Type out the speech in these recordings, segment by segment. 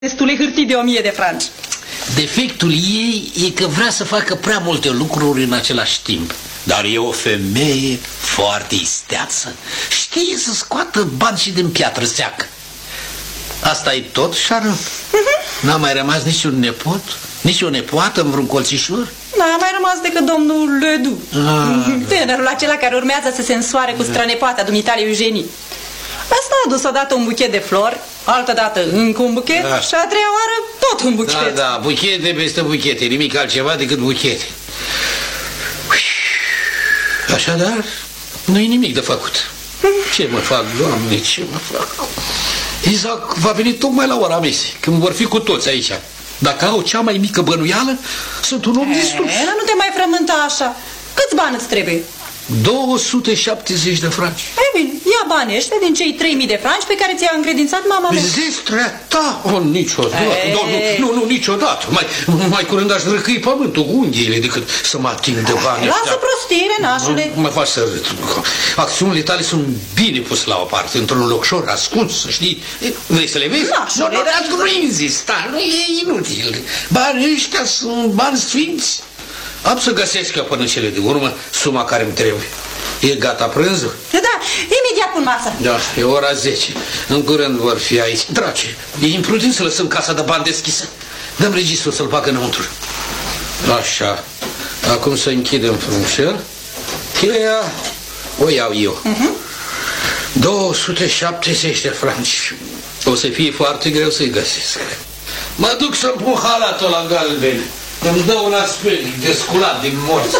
destule hârtii de 1000 de franci. Defectul ei e că vrea să facă prea multe lucruri în același timp. Dar e o femeie foarte isteață. Știe să scoată bani și din piatră seacă. Asta e tot, Charles? N-a mai rămas niciun nepot? Nici o nepoată în vreun colțișor? N-a mai rămas decât domnul Ledoux. Tânărul acela care urmează să se însoare cu strănepoata dumitale Eugenie. Asta a adus odată un buchet de flori, altădată încă un buchet și a treia oară tot un buchet. Da, buchete peste buchete, nimic altceva decât buchete. Așadar, nu-i nimic de făcut. Ce mă fac, Doamne, ce mă fac? Isaac va veni tocmai la ora mesei, când vor fi cu toți aici. Dacă au cea mai mică bănuială, sunt un om distrus. Nu te mai frământa așa. Câți bani îți trebuie? 270 de franci. Ei bine, ia banii ăștia din cei 3000 de franci pe care ți-a încredințat mama mea. Zestrea ta? Niciodată. Nu, niciodată. Mai curând aș răcăi pământul cu unghiile decât să mă ating de bani ăștia. Lasă prostire, nașule. Mă faci să râd. Acțiunile tale sunt bine puse la o parte, într-un locșor ascuns, știi? Vrei să le vezi? Nașule, nu insista, nu e inutil. Banii ăștia sunt bani sfinți. Am să găsesc eu până cele de urmă suma care îmi trebuie. E gata prânzul? Da, imediat pun masa. Da, e ora 10. În curând vor fi aici. Drace, e imprudent să lăsăm casa de bani deschisă. Dăm registrul să-l bagă înăuntru. Așa. Acum să închidem frunșel. Cheia o iau eu. 270 de franci. O să fie foarte greu să-i găsesc. Mă duc să-mi pun halatul la galben. Îmi dă un aspect desculat din morți.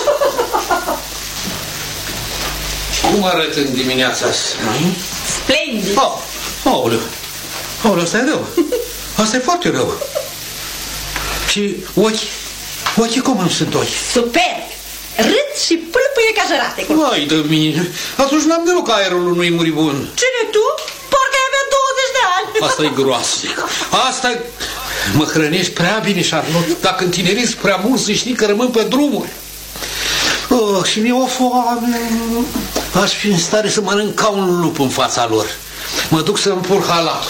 Cum arăt în dimineața asta? Splendid. Aoleu, asta e rău. Asta e foarte rău. Și ochii cum îmi sunt ochi? Superb. Râd și pâlpâie ca jăratecul. Vai de mine, atunci n-am deloc aerul unui muribun. Cine tu? Parcă ai avea 20 de ani. Asta e groasnic. Asta mă hrănești prea bine, Charlotte. Dacă întinerezi prea mult, să știi că rămân pe drumuri. Și mi-e o foame. Aș fi în stare să mănânc ca un lup în fața lor. Mă duc să-mi pun halatul.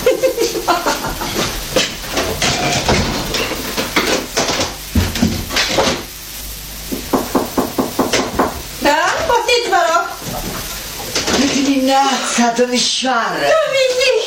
Da? Poftiți, vă rog. Bună dimineața, domnișoară. Dominic,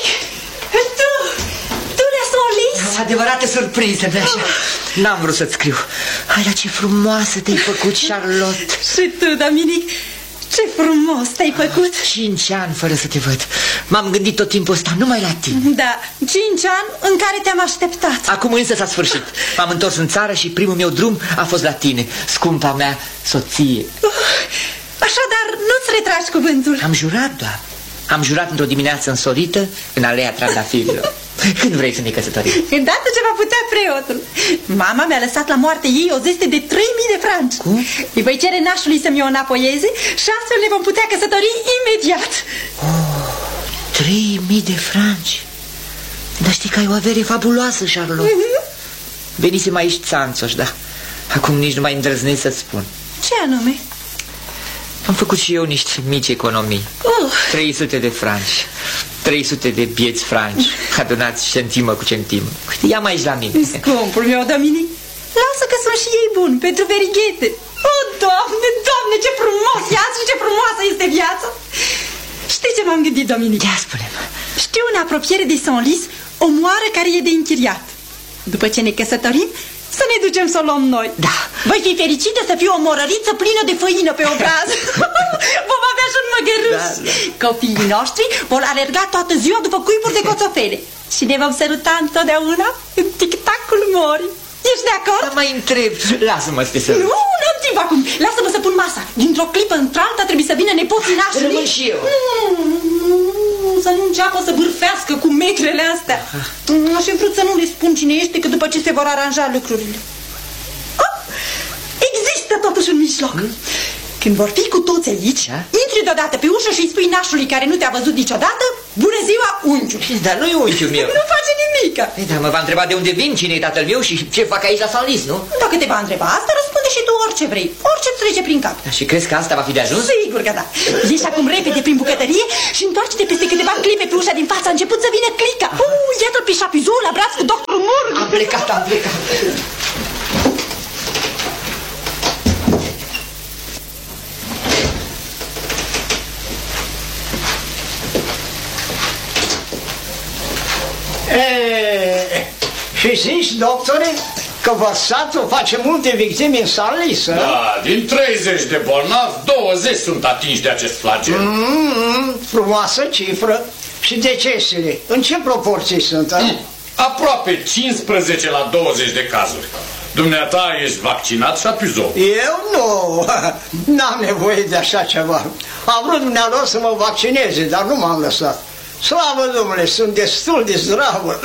tu ne-a adevărată surpriză, așa. N-am vrut să-ți scriu. Hai, ce frumoasă te-ai făcut, Charlotte. Și tu, Dominic, ce frumos te-ai făcut. 5 ani fără să te văd. M-am gândit tot timpul ăsta numai la tine. Da, 5 ani în care te-am așteptat. Acum însă s-a sfârșit. M-am întors în țară și primul meu drum a fost la tine, scumpa mea soție. Așadar, nu-ți retragi cuvântul. Am jurat, doar. Am jurat într-o dimineață însorită în Aleea Trandafirilor. Când vrei să ne căsătorim? Îndată ce va putea preotul. Mama mi-a lăsat la moarte ei o zeste de 3000 de franci. Cum? Îi voi cere nașului să-mi o înapoieze și astfel ne vom putea căsători imediat. 3000 de franci? Dar știi că ai o avere fabuloasă, Charlotte. Venisem aici țanțoș, da. Acum nici nu mai îndrăznesc să-ți spun. Ce anume? Am făcut și eu niște mici economii. 300 de franci, 300 de bieți franci, adunați centimă cu centimă. Uite, ia-mă aici la mine. Scumpul meu, Dominic, lasă că sunt și ei buni pentru verighete. Doamne, Doamne, ce frumos e azi și ce frumoasă este viața. Știi ce m-am gândit, Dominic? Ia spune-mă. Știu în apropiere de Senlis o moară care e de închiriat. După ce ne căsătorim, să ne ducem să o luăm noi. Da. Voi fi fericită să fie o morăriță plină de făină pe obraz. Vom avea și un măgăruș. Da. Copiii noștri vor alerga toată ziua după cuiburi de coțofele și ne vom săruta întotdeauna în tic-tacul morii. Ești de acord? Dar mai întreb. Lasă-mă să te sărut. Nu am timp acum. Lasă-mă să pun masa. Dintr-o clipă într-alta trebuie să vină nepoții nașului. Rămân și eu. Să nu înceapă să bârfească cu metrele astea. Aș fi vrut să nu le spun cine ești, că după ce se vor aranja lucrurile. Există totuși un mijloc. Când vor fi cu toți aici, intri deodată pe ușă și îi spui nașului care nu te-a văzut niciodată: bună ziua, unchiul. Dar nu e unchiul meu. Nu face nimic. Dar mă va întreba de unde vin, cine e tatăl meu și ce fac aici la Senlis, nu? Dacă te va întreba asta, răspunde spune și tu orice vrei, orice îți trece prin cap. Și crezi că asta va fi de ajuns? Sigur că da. Ieși acum repede prin bucătărie și întoarce-te peste câteva clipe pe ușa din față. A început să vină clica. Iată-l pe Șapizou la braț cu doctorul Murg. Am plecat. Și zici, doctore, că vărsatul face multe victime în Salis, Da, din 30 de bolnavi, 20 sunt atinși de acest flagel. Frumoasă cifră. Și decesele, în ce proporții sunt? Aproape 15 la 20 de cazuri. Dumneata ești vaccinat, Șapizou? Eu nu, n-am nevoie de așa ceva. Am vrut dumnealor să mă vaccineze, dar nu m-am lăsat. Slavă Domnule, sunt destul de zdravă.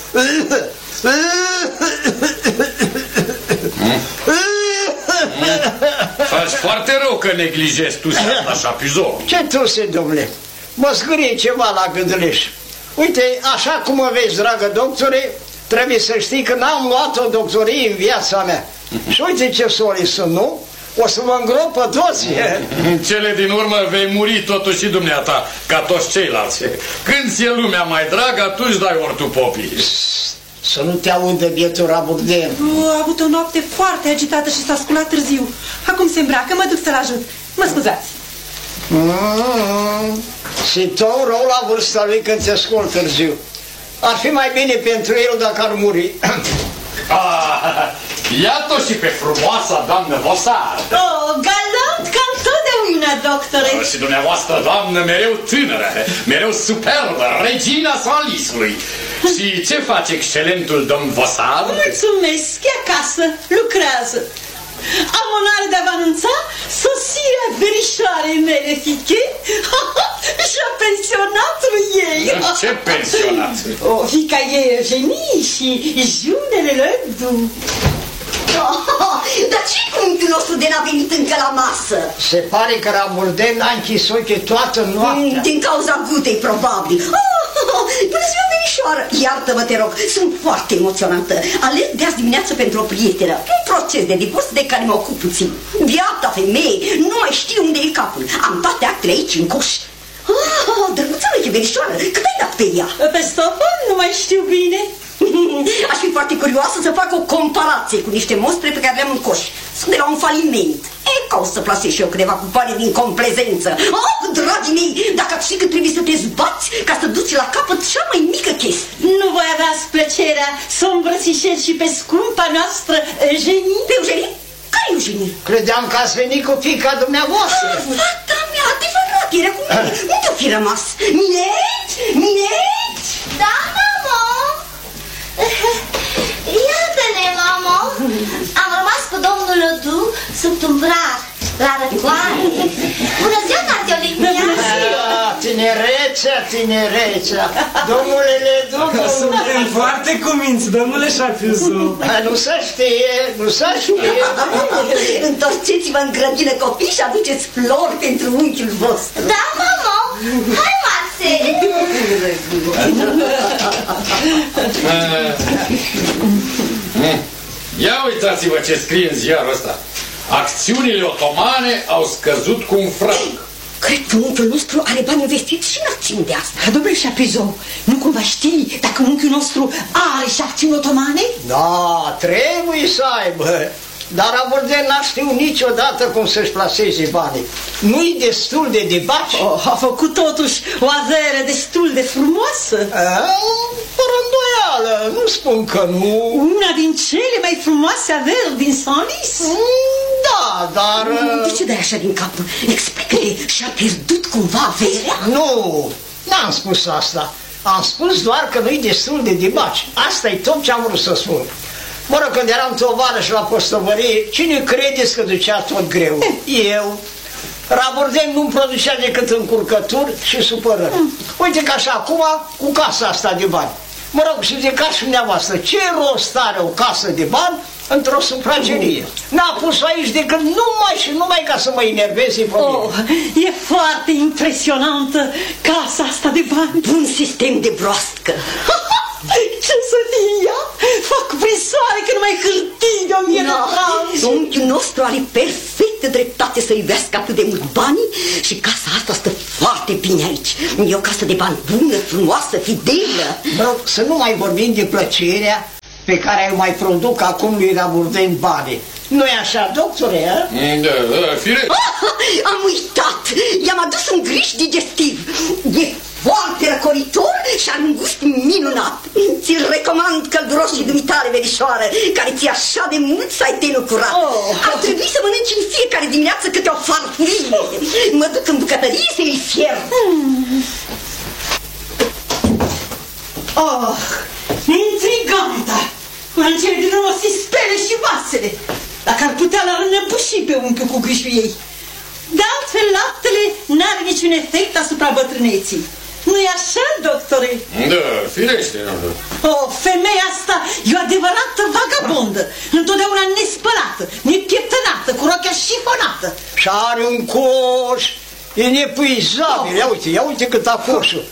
Faci foarte rău că neglijezi tu asta, Șapizou. Ce tuse, domnule? Mă scrie ceva la gândleș. Uite, așa cum mă vezi, dragă doctore, trebuie să știi că n-am luat o doctorie în viața mea. Și uite ce soli sunt, nu? O să mă îngrop pe toți. În cele din urmă vei muri totuși și dumneata, ca toți ceilalți. Când ți-e lumea mai dragă, atunci dai ortul popii. Să nu te audă bietul Raburden. A avut o noapte foarte agitată și s-a sculat târziu. Acum se îmbracă, mă duc să-l ajut. Mă scuzați. Și tot rău la vârsta lui când te scol târziu. Ar fi mai bine pentru el dacă ar muri. Iată și pe frumoasa doamnă Vosar. Galant ca întotdeauna, doctore. Și dumneavoastră, doamnă, mereu tânără, mereu superbă, regina Salisului. Și ce face excelentul domn Vosar? Mulțumesc, e acasă, lucrează. Am onoarea de a vă anunța sosirea verișoarei mele fiche și a pensionatului ei. Ce pensionat? Fica ei Eugenie și junele Lădu. Dar ce cu unchiul nostru de n-a venit încă la masă? Se pare că Raburden a închis ochii toată noaptea. Din cauza gutei, probabil. Bună ziua, verișoară! Iartă-mă, te rog, sunt foarte emoționată. Alerg de azi dimineață pentru o prietenă. Un proces de divorț de care mă ocup puțin. Biata femeie, nu mai știu unde e capul. Am toate actele aici în coș. Drăguța mea, verișoară, cât ai dat pe ea? Pe stopă? Nu mai știu bine. Aș fi foarte curioasă să fac o comparație cu niște mostre pe care le-am în coș. Sunt de la un faliment. Ca o să plasez și eu câteva cupoane din complezență. Dragii mei, dacă ați ști că trebuie să te zbați ca să duci la capăt cea mai mică chestie. Nu voi avea plăcerea să o îmbrățișez și pe scumpa noastră Eugenie? Pe Eugenie? Care Eugenie? Credeam că ați venit cu fiica dumneavoastră. Fata mea, adevărat, era cu mine. Unde-o fi rămas? Mineci? Mineci? Da, mamo! Iată-ne, mamo! Am rămas cu domnul Lădu sub tumbrag, la răcoare. Bună ziua, Cardiolinia! Tinerețea! Domnule Ledu, suntem foarte cuminți, domnule Șapizou. Nu se știe. Întorceți-vă în grădină, copii, și aduceți flori pentru unchiul vostru. Da, mamo! Hai, Maxe! Ia uitați-vă ce scrie în ziarul ăsta. Acțiunile otomane au scăzut cu un franc. Cred că unchiul nostru are bani investiți și în acțiuni de asta. Domnule Șapizou, nu cumva știi dacă unchiul nostru are și acțiuni otomane? Da, trebuie să aibă. Dar Raburden n-a știut niciodată cum să-și plaseze banii. Nu-i destul de debaci. A făcut totuși o avere destul de frumoasă. Fără îndoială, nu spun că nu. Una din cele mai frumoase averi din Salis. Da, dar... De ce dai așa din cap? Explică-te, și-a pierdut cumva averea? Nu, n-am spus asta. Am spus doar că nu-i destul de debaci. Asta e tot ce am vrut să spun. Mă rog, când eram tovarăș la postovărie, cine credeți că ducea tot greu? Eu. Raburden nu-mi producea decât încurcături și supărări. Uite că așa acum, cu casa asta de bani. Mă rog, și zicați și dumneavoastră, ce rost are o casă de bani într-o sufragerie? N-a pus-o aici decât numai și numai ca să mă enerveze pe mine. E foarte impresionantă casa asta de bani. Un sistem de broască. Ce să fie ea? Fac presoare că nu mai hârtii de 1000 de franci. Unchiul nostru are perfectă dreptate să iubească atât de mult banii și casa asta stă foarte bine aici. E o casă de bani bună, frumoasă, fidelă. Bă, să nu mai vorbim de plăcerea pe care o mai produc acum lui Raburden bani. Nu-i așa, doctore, a? Da, fire. Am uitat! I-am adus un griș digestiv. E foarte răcoritor și are un gust minunat. Ți-l recomand călduros și dumitare, verișoară, care ți-e așa de mult să ai tenul curat. Ar trebui să mănânci în fiecare dimineață câte o farfurie. Mă duc în bucătărie să-i fier. Intrigantă! În cele din urmă se spele și vasele. Dacă ar putea l-ar înăbuși pe unchiul cu grișul ei. De altfel, laptele n-are niciun efect asupra bătrâneții. Nu-i așa, doctore? Da, firește. Femeia asta e o adevărată vagabondă. Întotdeauna nespălată, nepieptănată, cu rochea șifonată. Și are un coș, e nepuizabil. Ia uite cât a coșul.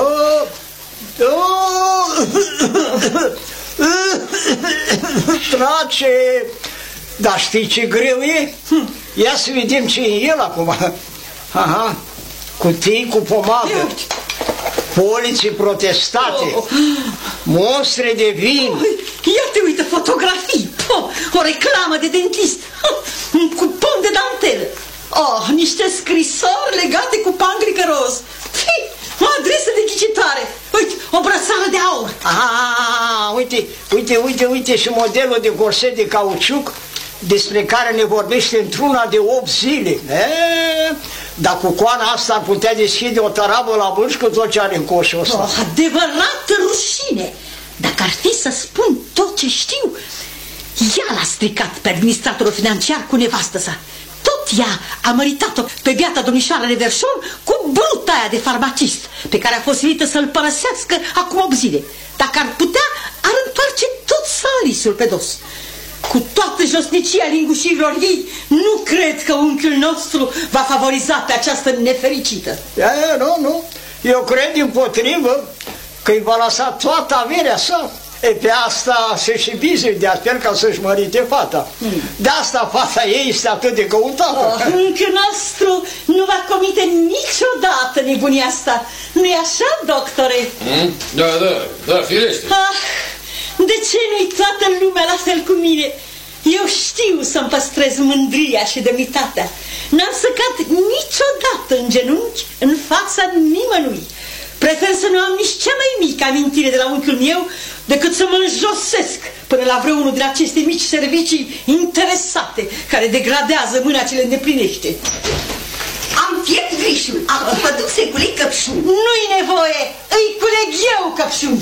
Trace. Dar știi ce greu e? Ia să vedem ce e el acum. Aha, cutii cu pomadă, poliții protestate, monstre de vin. Ia te uită, fotografii, o reclamă de dentist, un cupon de dantelă, niște scrisori legate cu pangrică roz, o adresă de ghicitoare, uite, o brățară de aur. Uite și modelul de gorset de cauciuc despre care ne vorbește într-una de 8 zile. Dar cu coana asta ar putea deschide o tarabă la vârș cu tot ce are în coșul ăsta. Adevărată rușine! Dacă ar fi să spun tot ce știu, ea l-a stricat pe administratorul financiar cu nevastă sa. Tot ea a măritat-o pe biata domnișoară Reverșon cu bruta aia de farmacist, pe care a fost silită să-l părăsească acum 8 zile. Dacă ar putea, ar întoarce tot salisul pe dos. Cu toată josnicia lingușirilor ei, nu cred că unchiul nostru va favoriza pe această nefericită. Nu. Eu cred împotrivă că îi va lăsa toată averea sa. Pe asta se și bizuie de astfel ca să-și mărite fata. De asta fata ei este atât de căutată. Unchiul nostru nu va comite niciodată nebunia asta. Nu-i așa, doctore? Da, firește. De ce nu-i toată lumea la fel cu mine? Eu știu să-mi păstrez mândria și demnitatea. N-am săcat niciodată în genunchi în fața nimănui. Prefer să nu am nici cea mai mică amintire de la unchiul meu decât să mă înjosesc până la vreunul din aceste mici servicii interesate care degradează mâna ce le îndeplinește. Am fiert grișul, acum mă duc să-i culeg căpșuni. Nu-i nevoie, îi culeg eu căpșuni.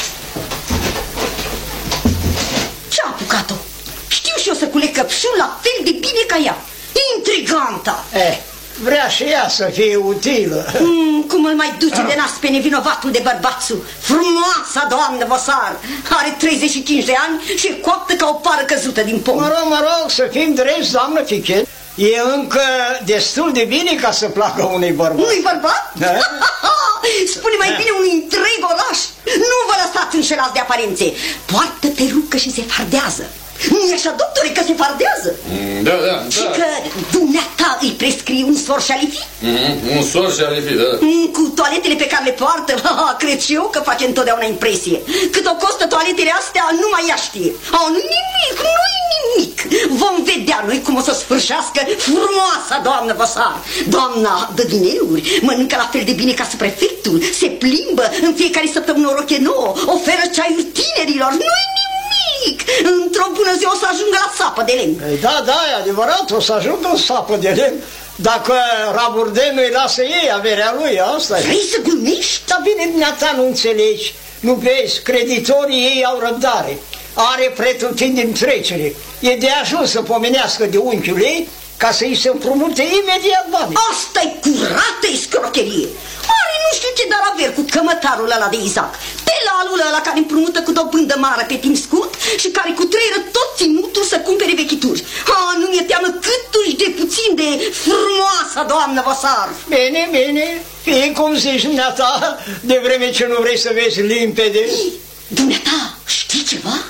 Ce-a apucat-o? Știu și eu să culeg căpșuni la fel de bine ca ea. Intriganta! Vrea și ea să fie utilă. Cum îl mai duce de nas pe nevinovatul de bărbațul? Frumoasa doamnă Vosar are 35 de ani și e coaptă ca o pară căzută din pom. Mă rog, să fim drepți, doamnă Fichet. E încă destul de bine ca să placă unui bărbat. Unui bărbat? Da? Spune mai bine unui întreg oraș. Nu vă lăsați înșelați de aparențe. Poartă perucă și se fardează. Nu-i așa, doctore, că se fardează? Da. Și că dumneata îi prescrie un sor șalifi? Un sor șalifi, da. Cu toaletele pe care le poartă, cred și eu că face întotdeauna impresie. Cât o costă toaletele astea, numai ea știe. Nu-i nimic. Vom vedea noi cum o să sfârșească frumoasa doamnă Vosar. Doamna dă dineuri, mănâncă la fel de bine ca suprefectul, se plimbă în fiecare săptămână o roche nouă, oferă ceaiuri tinerilor. Nu-i nimic. Într-o bună zi o să ajungă la sapă de lemn. Da, e adevărat, o să ajungă în sapă de lemn. Dacă Raburden nu-i lasă ei averea lui, asta e. Vrei să glumești? Dar bine, dumneata nu înțelegi. Nu vezi, creditorii ei au răbdare. Are pretutindeni trecere. E de ajuns să pomenească de unchiul ei ca să-i se împrumute imediat bani. Asta-i curată iscrocherie. Are nu știu ce dar aver cu cămătarul ăla de Isaac. Pelalul ăla care împrumută cu dobândă mare pe timp scurt și care cu treieră tot ținutul să cumpere vechituri. Nu mi-e teamă câtuși de puțin de frumoasa doamnă Vosar. Bine, fie cum zici dumneata, de vreme ce nu vrei să vezi limpede. Dumneata, știi ceva?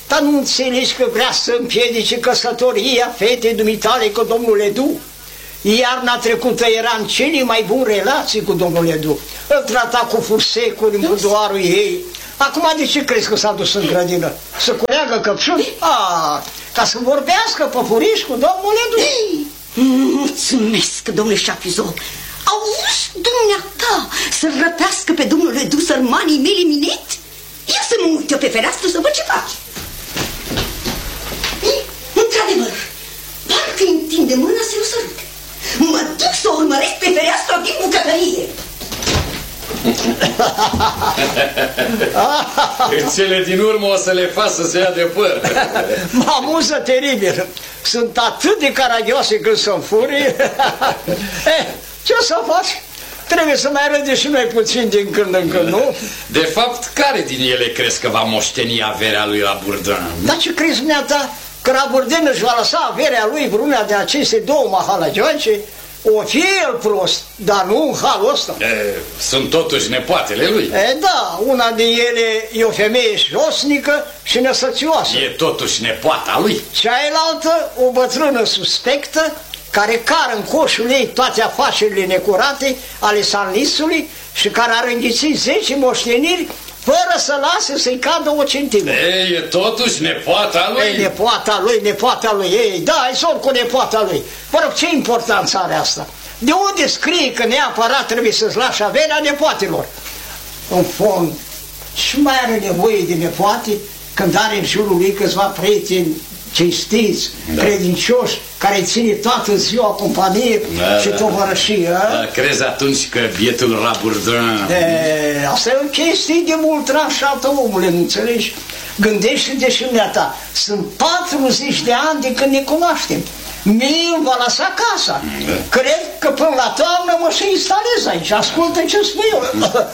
Dar nu înțelegi că vrea să împiedice căsătoria fetei dumitale cu domnul Ledu? Iarna trecută era în cele mai bune relații cu domnul Ledu. Îl trata cu fursecuri în budoarul ei. Acum de ce crezi că s-a dus în grădină? Să culeagă căpșuni? Ca să vorbească păpuriș cu domnul Ledu. Mulțumesc, domnule Șapizo. Auzi, dumneata, să răpească pe domnul Ledu sărmanii mele mineți? Ia să mă uit eu pe fereastră să văd ce faci. Într-adevăr, parcă îi întinde mâna să-i o sărute. Mă duc să o urmăresc pe fereastră din bucătărie. În cele din urmă o să le fac să se ia de păr. Mă amuză teribil. Sunt atât de caragioase când sunt furii. Ce o să faci? Trebuie să mai râde și noi puțin din când în când, nu? De fapt, care din ele crezi că va moșteni averea lui Raburdin? Dar ce crezi, dumneata? Că Raburdin își va lăsa averea lui vreuna de aceste două mahalagioance? O fi el prost, dar nu în halul ăsta. Sunt totuși nepoatele lui. Da, una din ele e o femeie josnică și nesățioasă. E totuși nepoata lui. Cealaltă, o bătrână suspectă, care cară în coșul ei toate afacerile necurate ale Sanlisului și care ar înghiți 10 moșteniri fără să lase să-i cadă o centimă. E totuși nepoata lui. Nepoata lui. Ei, da, ai sor cu nepoata lui. Mă rog, ce importanță are asta? De unde scrie că neapărat trebuie să-ți lași averea nepoatelor? În fond, și mai are nevoie de nepoate când are în jurul lui câțiva prieteni cinstiți, credincioși, care ține toată ziua companie și tovărășie. Crezi atunci că bietul Raburdin... Asta e o chestie de mult tranșată, omule, nu înțelegi? Gândește-te și dumneata, sunt 40 de ani de când ne cunoaștem. Mie îmi va lăsa casa. Cred că până la toamnă mă și instalez aici. Ascultă ce spun eu.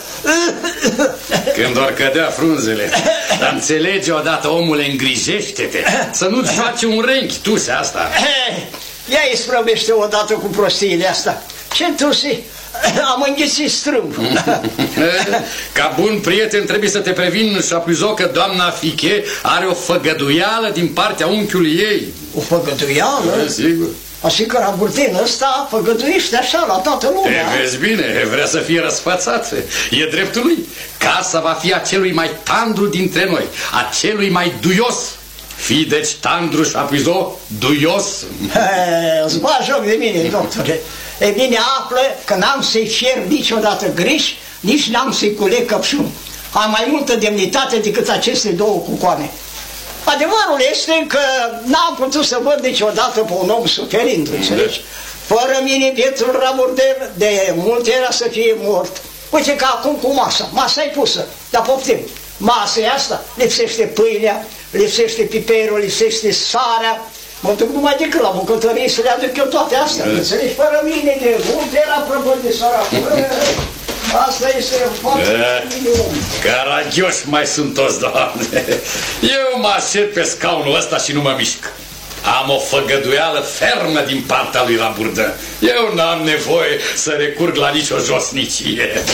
Când or cădea frunzele. Dar înțelege odată, omule, îngrijește-te. Să nu-ți faci un renghi, tuse asta. Ia isprăvește odată cu prostiile astea. Ce tuse? Am înghițit strâmb. Ca bun prieten trebuie să te previn, Șapuzo, că doamna Fiche are o făgăduială din partea unchiului ei. O făgăduială? Sigur. Așa că Raburdin ăsta făgăduiește așa la toată lumea. Te vezi bine, vrea să fie răsfățat. E dreptul lui. Casa va fi a celui mai tandru dintre noi, a celui mai duios. Fii deci tandru, Șapuzo, duios. Îți bagi joc de mine, doctore. E bine, află că n-am să-i fierb niciodată griși, nici n-am să-i culeg căpșuni. Am mai multă demnitate decât aceste două cucoane. Adevărul este că n-am putut să văd niciodată pe un om suferind, înțelegi? Fără mine, bietul Raburdin, de mult era să fie mort. Uite că acum cu masa e pusă, dar poftim. Masa e asta, lipsește pâinea, lipsește piperul, lipsește sarea. Mă duc numai decât la bucătărie să le aduc eu toate astea, înțelegi? Fără mine de mult era prăpăt de săracul. Asta este foarte minimum. Caragioși mai sunt toți, Doamne. Eu mă așez pe scaunul ăsta și nu mă mișc. Am o făgăduială fermă din partea lui Raburdin. Eu n-am nevoie să recurg la nicio josnicie.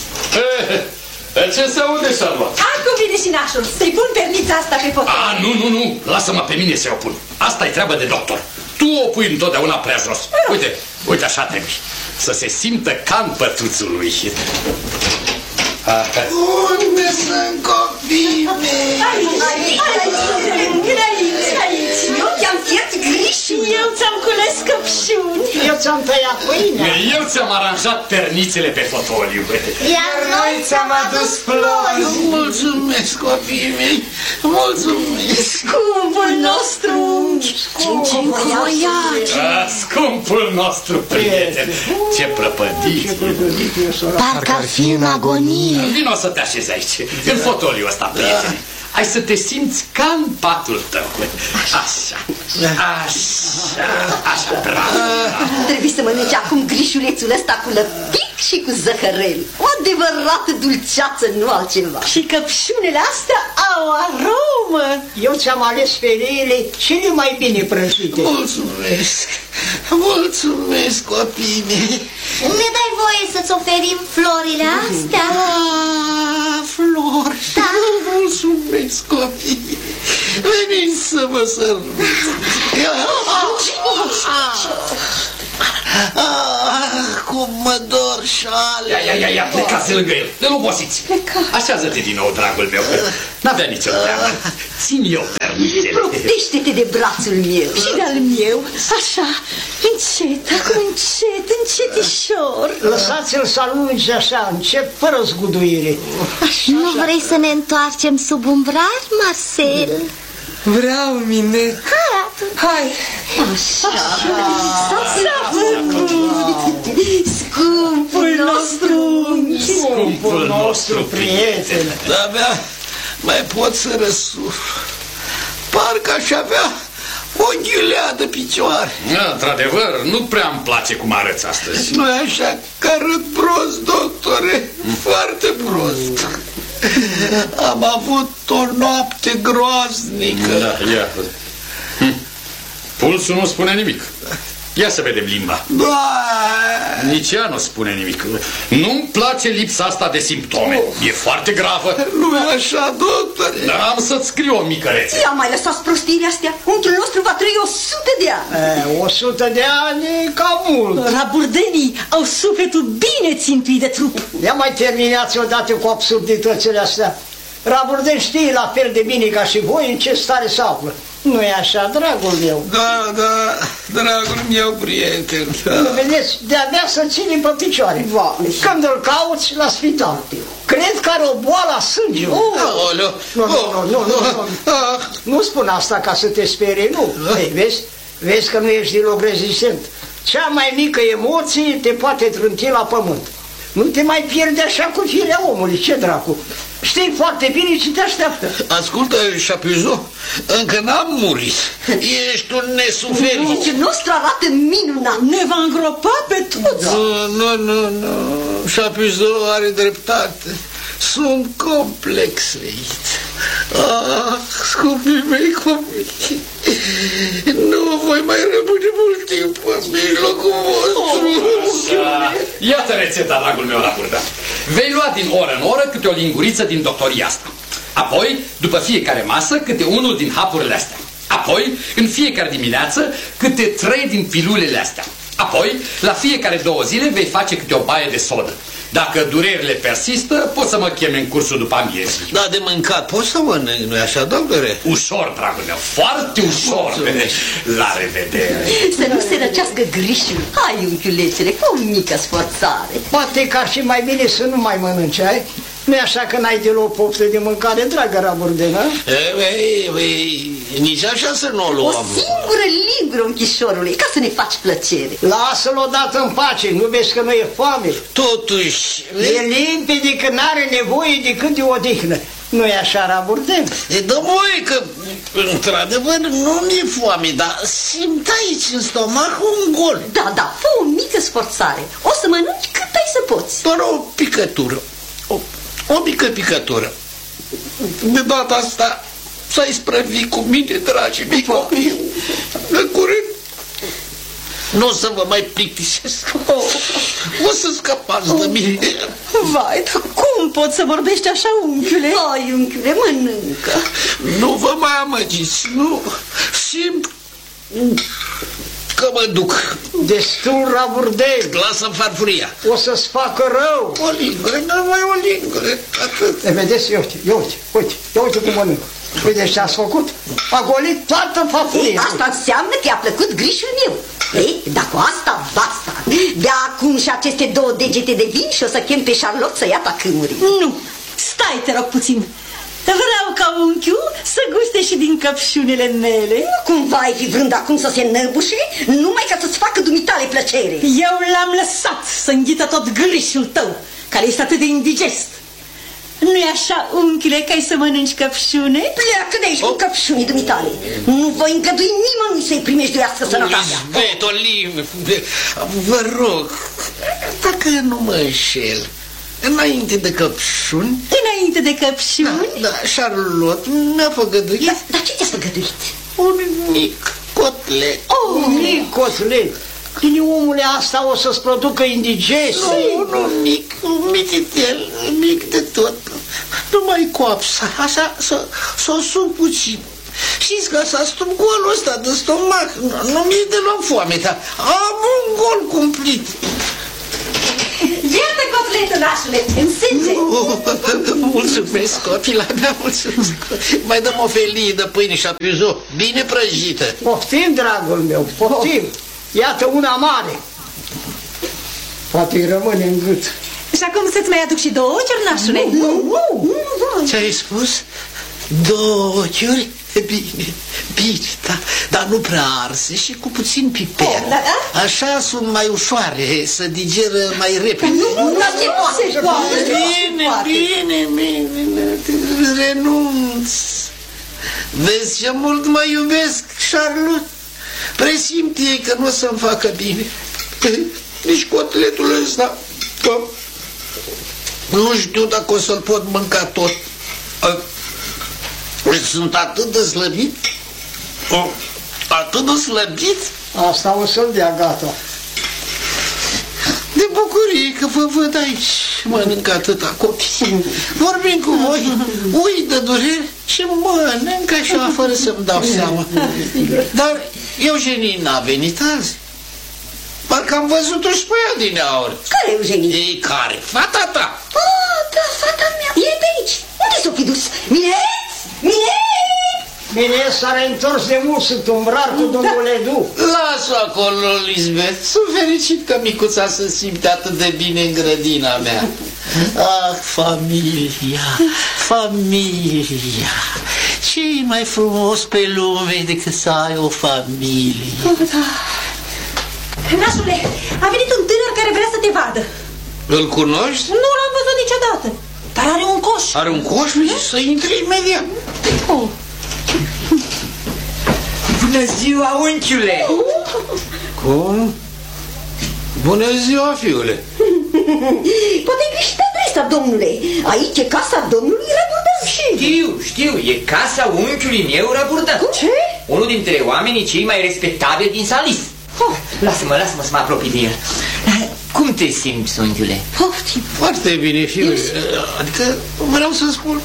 Ce se aude, Charlotte? Acum vine și nașul. Să-i pun pernița asta pe fotel. Nu. Lasă-mă pe mine să o pun. Asta e treabă de doctor. Tu o pui întotdeauna prea jos. Uite așa trebuie. Să se simtă ca în pătuțul lui. Unde sunt copiii mei? Aici. Eu ți-am fiert griși. Eu ți-am cules căpșuni. Eu ți-am tăiat pâinea. Eu ți-am aranjat pernițele pe fotoliu. Iar noi ți-am adus flori. Mulțumesc, copiii mei. Mulțumesc. Scumpul nostru unchi. Scumpul nostru prieten. Ce prăpădit. Parcă ar fi în agonie. Vino să te așezi aici, în fotoliul ăsta, prietene. Hai să te simți ca în patul tău. Așa, bravo. Trebuie să mănânci acum grișulețul ăsta cu lăpic și cu zăhărel. O adevărată dulceață, nu altceva. Și căpșunile astea au aromă. Eu ți-am ales feriile cele mai bine prăjite. Mulțumesc, copiii mei. Ne dai voie să-ți oferim florile astea? Flori. Da. Mulțumesc, copii. Veniți să vă sărut. Cum mă dor șale. Ia, plecați lângă el, nu obosiți. Așează-te din nou, dragul meu. N-avea nicio teamă. Țin eu permitele. Proptește-te de brațul meu. Și de-al meu, așa, încet, acum încetișor. Lăsați-l să alunge așa, încet, fără zguduire. Nu vrei să ne întoarcem sub umbrar, Marcel? Vreau, Minette. Hai. Scumpul nostru prieten. De-abia mai pot să răsuf. Parcă aș avea o ghilea de picioare. Într-adevăr, nu prea îmi place cum arăți astăzi. Nu-i așa că arăt prost, doctore? Foarte prost. Am avut o noapte groaznică. Da, ia. Pulsul nu spune nimic. Ia să vedem limba. Nici ea nu spune nimic. Nu-mi place lipsa asta de simptome. E foarte gravă. Nu e așa, doctore? Dar am să-ți scriu o mică rețetă. Ia mai lăsați prostiile astea. Unchiul nostru va trăi 100 de ani. 100 de ani e ca mult. Raburdenii au sufletul bine țintuit de trup. Ia mai terminați odată cu absurditățile astea. Raburden știe la fel de bine ca și voi în ce stare se află. Nu e așa, dragul meu? Da, dragul meu prieten. Nu vedeți, de-abia să ținem pe picioare. Când îl cauți la spital. Cred că are o boală a sângelui. Nu spun asta ca să te sperie, nu. Vezi că nu ești deloc rezistent. Cea mai mică emoție te poate trânti la pământ. Nu te mai pierde așa cu firea omului, ce dracu. Știi foarte bine ce te așteaptă. Ascultă, Chapuisot, încă n-am murit. Ești un nesuferit. Unchiul nostru arată minunat. Ne va îngropa pe toți. Nu. Chapuisot are dreptate. Sunt complexeit. Scumpii mei copii, nu voi mai rămâne mult timp în mijlocul vostru. Iată rețeta, dragul meu, la burda. Vei lua din oră în oră câte o linguriță din doctoria asta. Apoi, după fiecare masă, câte unul din hapurile astea. Apoi, în fiecare dimineață, câte 3 din pilulele astea. Apoi, la fiecare 2 zile vei face câte o baie de sodă. Dacă durerile persistă, poți să mă cheme în cursul după amiezii. Da, de mâncat poți să mănânc, nu-i așa, doctore? Ușor, dragul meu, foarte ușor. La revedere. Să nu se răcească grișul. Hai, unchiulețele, cu o mică sforțare. Poate că ar fi mai bine să nu mai mănânci, ai? Nu-i așa că n-ai deloc poftă de mâncare, dragă Raburden, a? Nici așa să nu o luăm. O singură lingură, unchișorului, ca să ne faci plăcere. Lasă-l odată în pace, nu vezi că nu e foame? Totuși... E limpede că n-are nevoie decât de odihnă. Nu-i așa, Raburden? Dă voi că, într-adevăr, nu mi-e foame, dar simt aici în stomac un gol. Da, fă o mică sforțare. O să mănânci cât ai să poți. Doar o picătură. O mică picătură. De data asta să isprăvi cu mine, dragii mei copii. De curând nu o să vă mai plictisesc. O să scăpați de mine. Vai, dar cum poți să vorbești așa, unchiule? Hai, unchiule, mănâncă. Nu vă mai amăgiți, nu. Simt că mă duc. Destul, Raburden. Lasă-mi farfuria. O să-ți facă rău. O lingură, numai o lingură. Atât. Vedeți, uite cum mănânc. Uite ce ați făcut? A golit toată farfuria. Asta înseamnă că i-a plăcut grișul meu. Dar cu asta basta. De acum și aceste 2 degete de vin și o să chem pe Charlotte să ia tacâmurii. Nu, stai, te rog puțin. Vreau ca unchiul să guste și din căpșunile mele. Nu cumva ai fi vrând acum să se năbușe, numai ca să-ți facă dumitale plăcere. Eu l-am lăsat să înghită tot grișul tău, care este atât de indigest. Nu-i așa, unchiule, că ai să mănânci căpșune? Pleacă de aici cu căpșunii dumitale. Nu voi îngădui nimănui să-i primeșduiască sănătatea. Lisbeth, Olive, vă rog, dacă nu mă înșel, înainte de căpșuni... Înainte de căpșuni? Da, Charlotte mi-a făgăduit... Dar ce ți-a făgăduit? Un mic cotlet. Un mic cotlet? Tine, omule, asta o să-ți producă indigest. Nu, mic, mititel, mic de tot. Numai coapsa, așa, să o sun puțin. Știți că s-a stup golul ăsta de stomac. Nu mi-e deloc foame, dar am un gol cumplit. Iată cotletul, nașule, în sânge. Mulțumesc, copila mea, mulțumesc. Mai dăm o felie de pâine și apizou, bine prăjită. Poftim, dragul meu, poftim. Iată una mare. Poate îi rămâne în gât. Și acum să-ți mai aduc și 2 ochiuri, nașule. Ce-ai spus? 2 ochiuri? Bine, bine, da, dar nu prea arse și cu puțin piper. Așa sunt mai ușoare, să digeră mai repede. Nu se poate. Bine, renunț. Vezi ce mult mă iubesc, Charlotte? Presimt ei că nu o să-mi facă bine. Nici cotletul ăsta, nu știu dacă o să-l pot mânca tot. Sunt atât de slăbit. Atât de slăbit. Asta o să-l dea gata. De bucurie că vă văd aici. Mănânc atâta copii. Vorbim cu voi, uit de durere și mănânc așa fără să-mi dau seama. Dar Eugenie n-a venit azi. Parcă am văzut-o și pe ea din aur. Care Eugenie? Ei, care? Fata ta. Da, fata mea. E pe aici. Unde s-o fi dus? Bine, s-a reîntors de mult, sunt umbrar cu domnul Ledu. Lasă acolo, Lisbeth. Sunt fericit că micuța se simte atât de bine în grădina mea. Ah, familia. Ce-i mai frumos pe lume decât să ai o familie? Nașule, a venit un tânăr care vrea să te vadă. Îl cunoști? Nu l-am văzut niciodată, dar are un coș. Are un coș? Să intre imediat. Bună ziua, unchiule! Cum? Bună ziua, fiule! Poate ai greșit adresa, domnule. Aici e casa domnului Raburdău. Știu, e casa unchiului meu Raburdău. Ce? Unul dintre oamenii cei mai respectabili din Salis. Lasă-mă să mă apropii de el. Cum te simți, unchiule? Foarte bine, fiule. Adică vreau să spun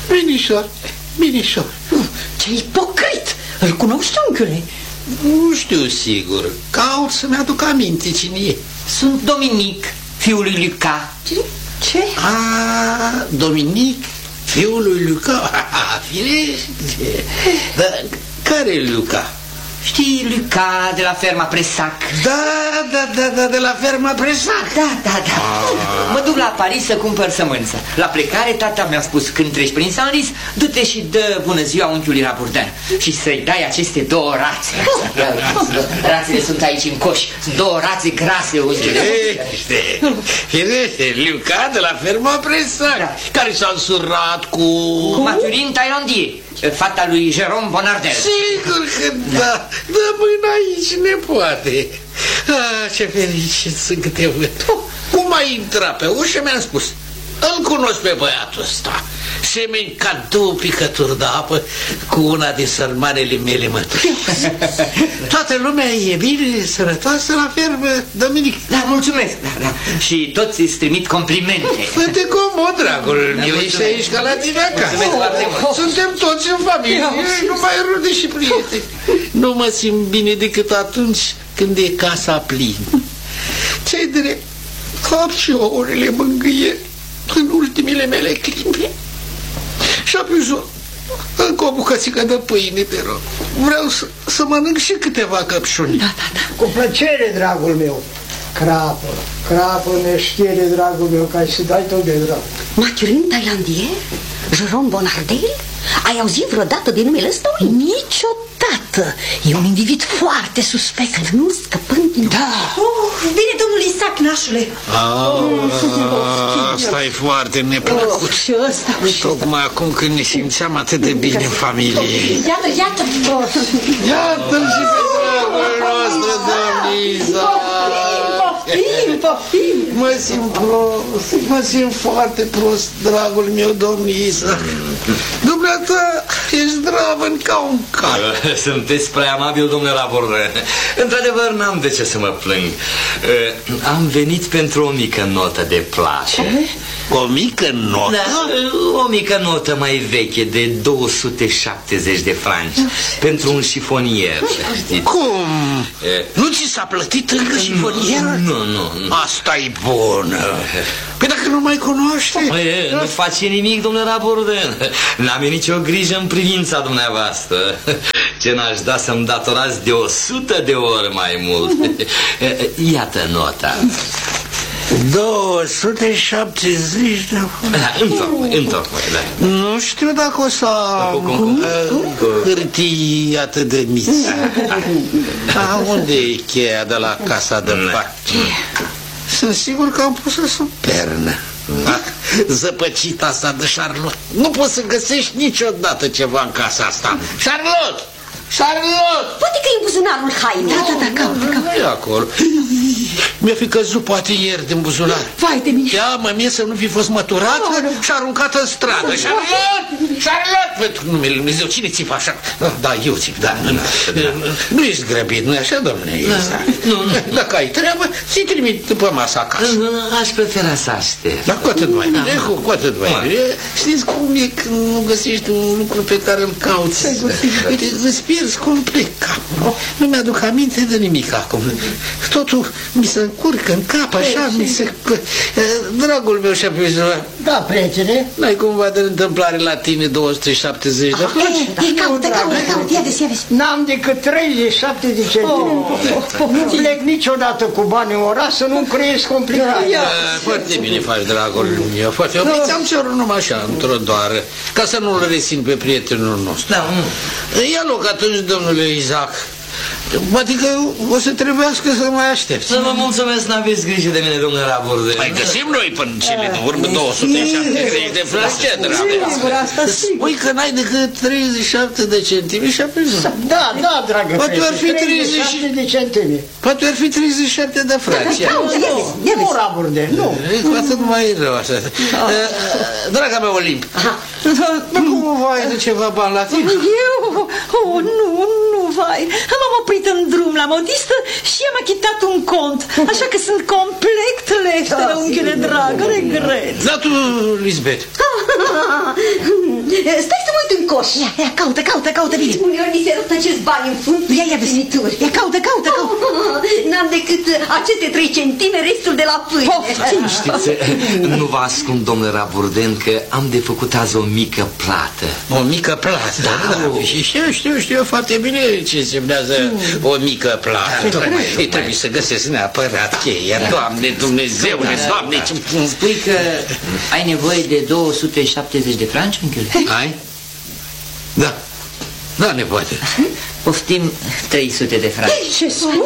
binișor. Ce ipocrit! Îl cunoști, unchiule? Nu știu sigur. Caut să-mi aduc aminte cine e. Sunt Dominic, fiul lui Luca. Ce? Dominic, fiul lui Luca. Firește. Dar care e Luca? Știi Luca de la ferma Presac? Da, de la ferma Presac. Da. Mă duc la Paris să cumpăr sămânță. La plecare tata mi-a spus, când treci prin Saint-Lis, du-te și dă bună ziua unchiului Raburdău și să-i dai aceste 2 rațe. Rațele sunt aici în coș. Sunt 2 rațe grase, unchiule. Firește, Luca de la ferma Presac, care s-a însurat cu Mathurin Tailandier, fata lui Jérôme Bonardel. Sigur că da. Dă mâna aici, nepoate. Ce fericit sunt că te văd. Cum ai intrat pe ușă, mi-am spus. Îl cunosc pe băiatul ăsta. Semeni ca 2 picături de apă cu una din sărmanele mele mături. Toată lumea e bine, sănătoasă la fermă, Dominic. Da, mulțumesc. Da. Și toți îți trimit complimente. Fă-te comod, dragul meu, ești aici ca la tine acasă. Suntem toți în familie, numai rude și prieteni. Nu mă simt bine decât atunci când e casa plină. Ce-i drept, cap și ouăle mângâie în ultimile mele clipe. Și apoi încă o bucățică de pâine, te rog. Vreau să mănânc și câteva căpșuni. Da. Cu plăcere, dragul meu. Crapă neștiere, dragul meu, că ai să dai tot de drag. Mathurin Tailandier? Jérôme Bonardel? Ai auzit vreodată de numele ăsta? Niciodată. E un individ foarte suspect. Să nu scăpăm din... Da. Bine, domnul Isaac, nașule. Asta e foarte neplăcut. Și ăsta. Tocmai acum când ne simțeam atât de bine în familie. Iată. Iată-l și pe dragul nostru, domnul Isaac. Poftim. Mă simt foarte prost, dragul meu, domnul Isaac. Dumneata, ești zdravăn ca un cal. Sunteți prea amabil, domnule Raburdău. Într-adevăr, n-am de ce să mă plâng. Am venit pentru o mică notă de plată. O mică notă? Da, o mică notă mai veche de 270 de franci pentru un șifonier. Cum? Nu ți s-a plătit încă șifonierul? Nu. Asta-i bună. Păi dacă nu mai cunoaște? Nu face nimic, domnule Rabordin. N-am nicio grijă în privința dumneavoastră. Ce n-aș da să-mi datorați de 100 de ori mai mult. Iată nota. 270 de... Întocmai, da. Nu știu dacă o să am hârtii atât de mici. Unde e cheia de la casa de facturi? Sunt sigur că am pus-o sub pernă. Zăpăcita asta de Charlotte. Nu poți să găsești niciodată ceva în casa asta. Charlotte! Poate că e în buzunarul hainei. Da, caut. E acolo. Mi-a fi căzut poate ieri din buzunar. Vai de mine. Ia-mă mie să nu fi fost măturată și aruncată în stradă. Charlotte! Pentru numele Lui Dumnezeu, cine țipă așa? Da, eu țip, da. Nu ești grăbit, nu-i așa, domnule? Nu. Dacă ai treabă, ți-i trimit după masa acasă. Aș prefera să aștept. Dar cu atât mai bine, cu atât mai bine. Știți cum e când nu găsești un lucru pe care îl cauți? Uite, îți pierzi complet capul. Nu mi-aduc aminte de nimic acum. Totul mi se încurcă în cap, așa, mi se... Dragul meu șapizor. Da, prietene. N-ai cumva de întâmplare la tine 270 de franci? Caută, ia vezi. N-am decât 37 de centime. Nu plec niciodată cu bani în oraș să nu-mi creezi complicații. Foarte bine faci, dragul meu, foarte bine. Ți-am cerut numai așa, într-o doară, ca să nu-l rețin pe prietenul nostru. Ia loc atunci, domnule Isaac. Poate că o să trebuiască să mai aștept. Să vă mulțumesc, n-aveți grijă de mine, domnule Rabordin. Mai găsim noi până cele de urmă 270 de franci, ce dragă? Spui că n-ai decât 37 de centimi și apoi... Da, dragă, poate ar fi 37 de centimi. Poate ar fi 37 de franci. Nu, Rabordin, nu. Cu atât mai e rău așa. Draga mea Olimp, cum vai de ceva bani la tine? Eu? Nu, vai. M-am oprit în drum la modistă și am achitat un cont. Așa că sunt complet leșteră, unchiule drag, regret. Dar tu, Lisbeth? Stai să mă uit în coș. Ia, caută bine. Uneori mi se ruptă acești bani în fund. Ia vezi. Ia, caută. N-am decât aceste 3 centime, restul de la pâine. Știți, nu vă ascund, domnule Rabordin, că am de făcut azi o mică plată. O mică plată? Da. Știu foarte bine ce însemnează o mică plată. Trebuie să găsesc neapărat cheia. Doamne Dumnezeule, Doamne, ce... Spui că ai nevoie de 270 de franci, unchiule? Ai? Da. Da, nepoate. Poftim 300 de franci. Ce spui?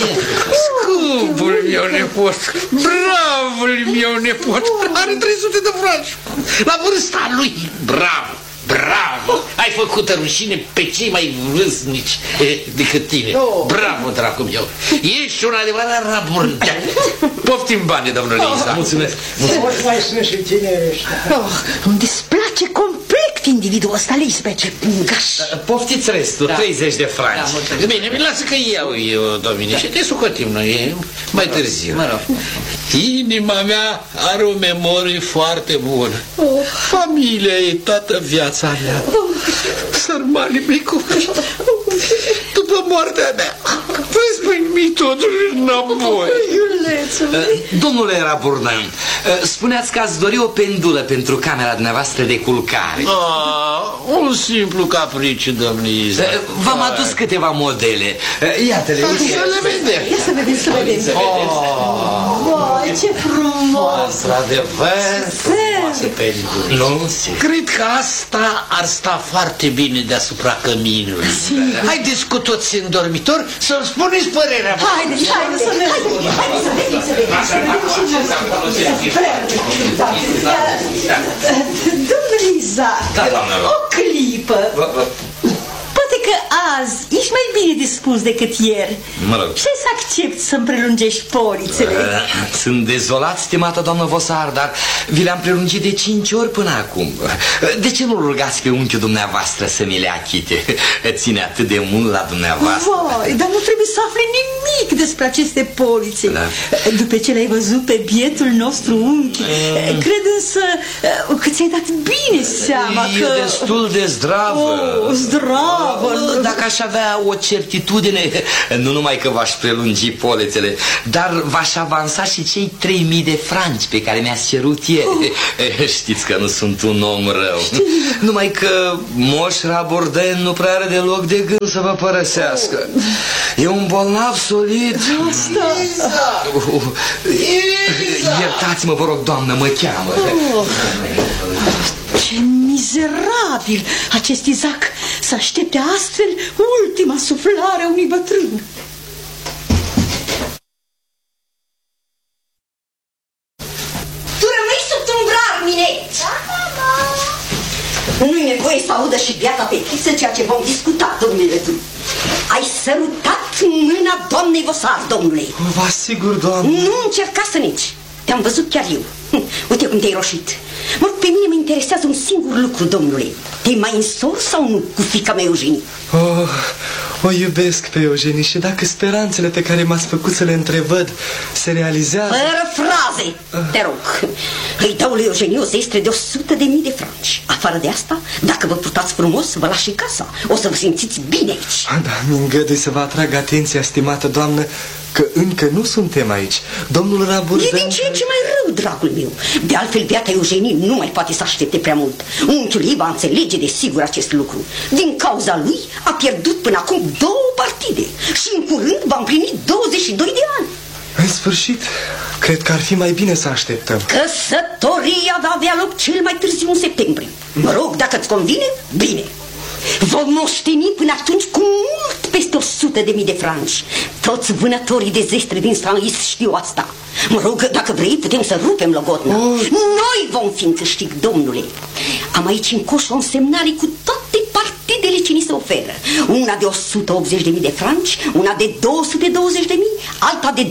Scumpul meu nepot, bravul meu nepot, are 300 de franci. La vârsta lui, bravo. Bravo! Ai făcut rușine pe cei mai vârstnici decât tine. Bravo, dragul meu! Ești un adevărat Rabordin. Poftim bani, domnule Isaac. Mulțumesc. Ori mai sunt și tinerești. Îmi desplace complet individul ăsta, Lisbeth. Ce pungaș. Poftiți restul, 30 de franci. Bine, lasă că iau eu, domine, și te sucotim noi mai târziu. Mă rog. Inima mea are o memorie foarte bună. Familia e toată viața mea. Sărmanii mei copii, după moartea mea, vă-ți primi totul înapoi. Domnule Rabordin, spuneați că ați dori o pendulă pentru camera dumneavoastră de culcare. Un simplu capriciu, domnule Isaac. V-am adus câteva modele. Iată-le. Să le vedem. Ia să vedem. Vai, ce frumos. Într-adevăr, frumoasă pendulă. Nu? Cred că asta ar sta foarte bine deasupra căminului. Haideți cu toți în dormitor să-mi spuneți părerea. Haide să Domnule Isaac, o clipă. Poate că azi e ești mai bine dispus decât ieri. Mă rog. Ce să accept să-mi prelungești polițele? Sunt dezolat, stimată doamnă Vosar, dar vi le-am prelungit de 5 ori până acum. De ce nu rugați pe unchiul dumneavoastră să mi le achite? Ține atât de mult la dumneavoastră. Vai, dar nu trebuie să afli nimic despre aceste polițe. Da. După ce l-ai văzut pe bietul nostru unchi, cred însă că ți-ai dat bine seama că... E destul de zdravă. Zdravă. Dacă aș avea o certitudine, nu numai că v-aș prelungi polițele, dar v-aș avansa și cei 3000 de franci pe care mi-ați cerut ieri. Știți că nu sunt un om rău. Numai că Moș Raborden nu prea are deloc de gând să vă părăsească. E un bolnav solid. Iertați-mă, vă rog, doamnă, mă cheamă. Ce mizerabil acest Isaac să aștepte astfel ultima suflare a unui bătrân. Tu rămâi sub tumbrar, mine! Nu-i nevoie să audă și biata petiță ceea ce vom discuta, domnule tu. Ai sărutat mâna doamnei Vosar, domnule. Vă asigur, doamne. Nu încerca să nici. Te-am văzut chiar eu. Uite cum te-ai roșit. Mă rog, pe mine mă interesează un singur lucru, domnule. Te-ai mai însor sau nu cu fiica mea Eugenie? O iubesc pe Eugenie și dacă speranțele pe care m-ați făcut să le întrevăd se realizează... Fără fraze, te rog. Îi dau lui Eugenie o zestre de 100.000 de franci. Afară de asta, dacă vă purtați frumos, vă las și casa. O să vă simțiți bine aici. Da, mi îngădui să vă atrag atenția, stimată doamnă, că încă nu suntem aici. Domnul Raborden... E din ce în ce mai rău, dragul meu. De altfel, beata Eugenie nu mai poate să aștepte prea mult. Unchiul ei va înțelege de sigur acest lucru. Din cauza lui a pierdut până acum 2 partide și în curând va împlini 22 de ani. În sfârșit, cred că ar fi mai bine să așteptăm. Căsătoria va avea loc cel mai târziu în septembrie. Mă rog, dacă îți convine, bine. Vom moșteni până atunci cu mult peste 100.000 de franci. Toți vânătorii de zestre din Saint-Is știu asta. Mă rog, dacă vrei, putem să rupem logotna. Noi vom fi în câștig, domnule. Am aici în coș o însemnare cu toate partidele ce ni se oferă. Una de 180.000 de franci, una de 220.000, alta de 200.000.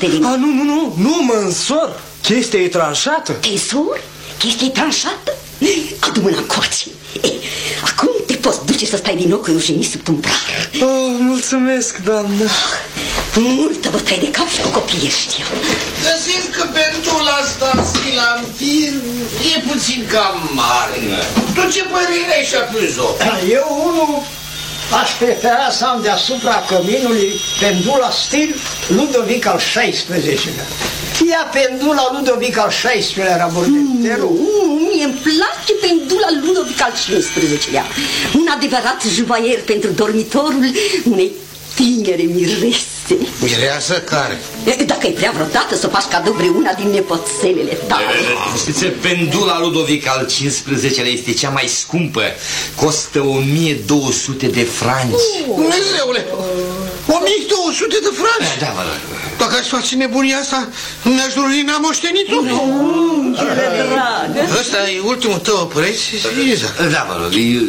Nu mă însor. Chestia e tranșată. Te însori? Chestia e tranșată? Adu mâna încoace. Acum te poți duce să stai din nou cu Eugenie sub tumbrar. Mulțumesc, doamnă. Multă bătaie de cap și cu copiii ăștia. Găsiți că pentru asta Silantir e puțin cam mare. Tu ce părere ai și apus-o? Eu unul aș prefera să am deasupra căminului pendula stil Ludovic al XVI-lea. Ia pendula Ludovic al XVI-lea, Raborden, te rog. Mie-mi place pendula Ludovic al XV-lea. Un adevărat juvaier pentru dormitorul unei tinere mirese. Mireasă care? Dacă ai vrea vreodată să faci cadou vreuna din nepoțelele tale. Știți, pendula Ludovic al XV-lea este cea mai scumpă. Costă 1200 de franci. Dumnezeule, 1200 de franci? Da, mă rog. Dacă aș face nebunia asta, mi-aș dori n-am moștenit-o. Ăsta e ultimul tău preț, Iza. Da, mă rog.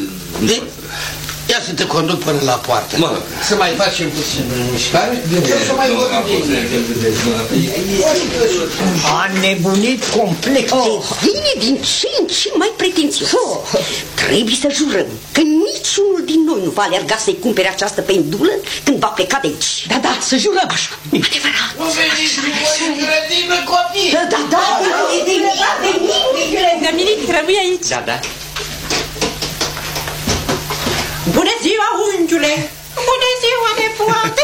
Ia să te conduc până la poartă. Mă rog. Să mai facem puțin mișcare. Să mai vorbim. A nebunit complet. Vine din ce în ce mai pretențios. Trebuie să jurăm că niciunul din noi nu va alerga să-i cumpere această pendulă când va pleca de aici. Da, să jurăm așa. Adevărat. Nu veniți cu voi în grădină, copii? Da, Dominic, rămâi aici. Da. Bună ziua, unchiule! Bună ziua, nepoate!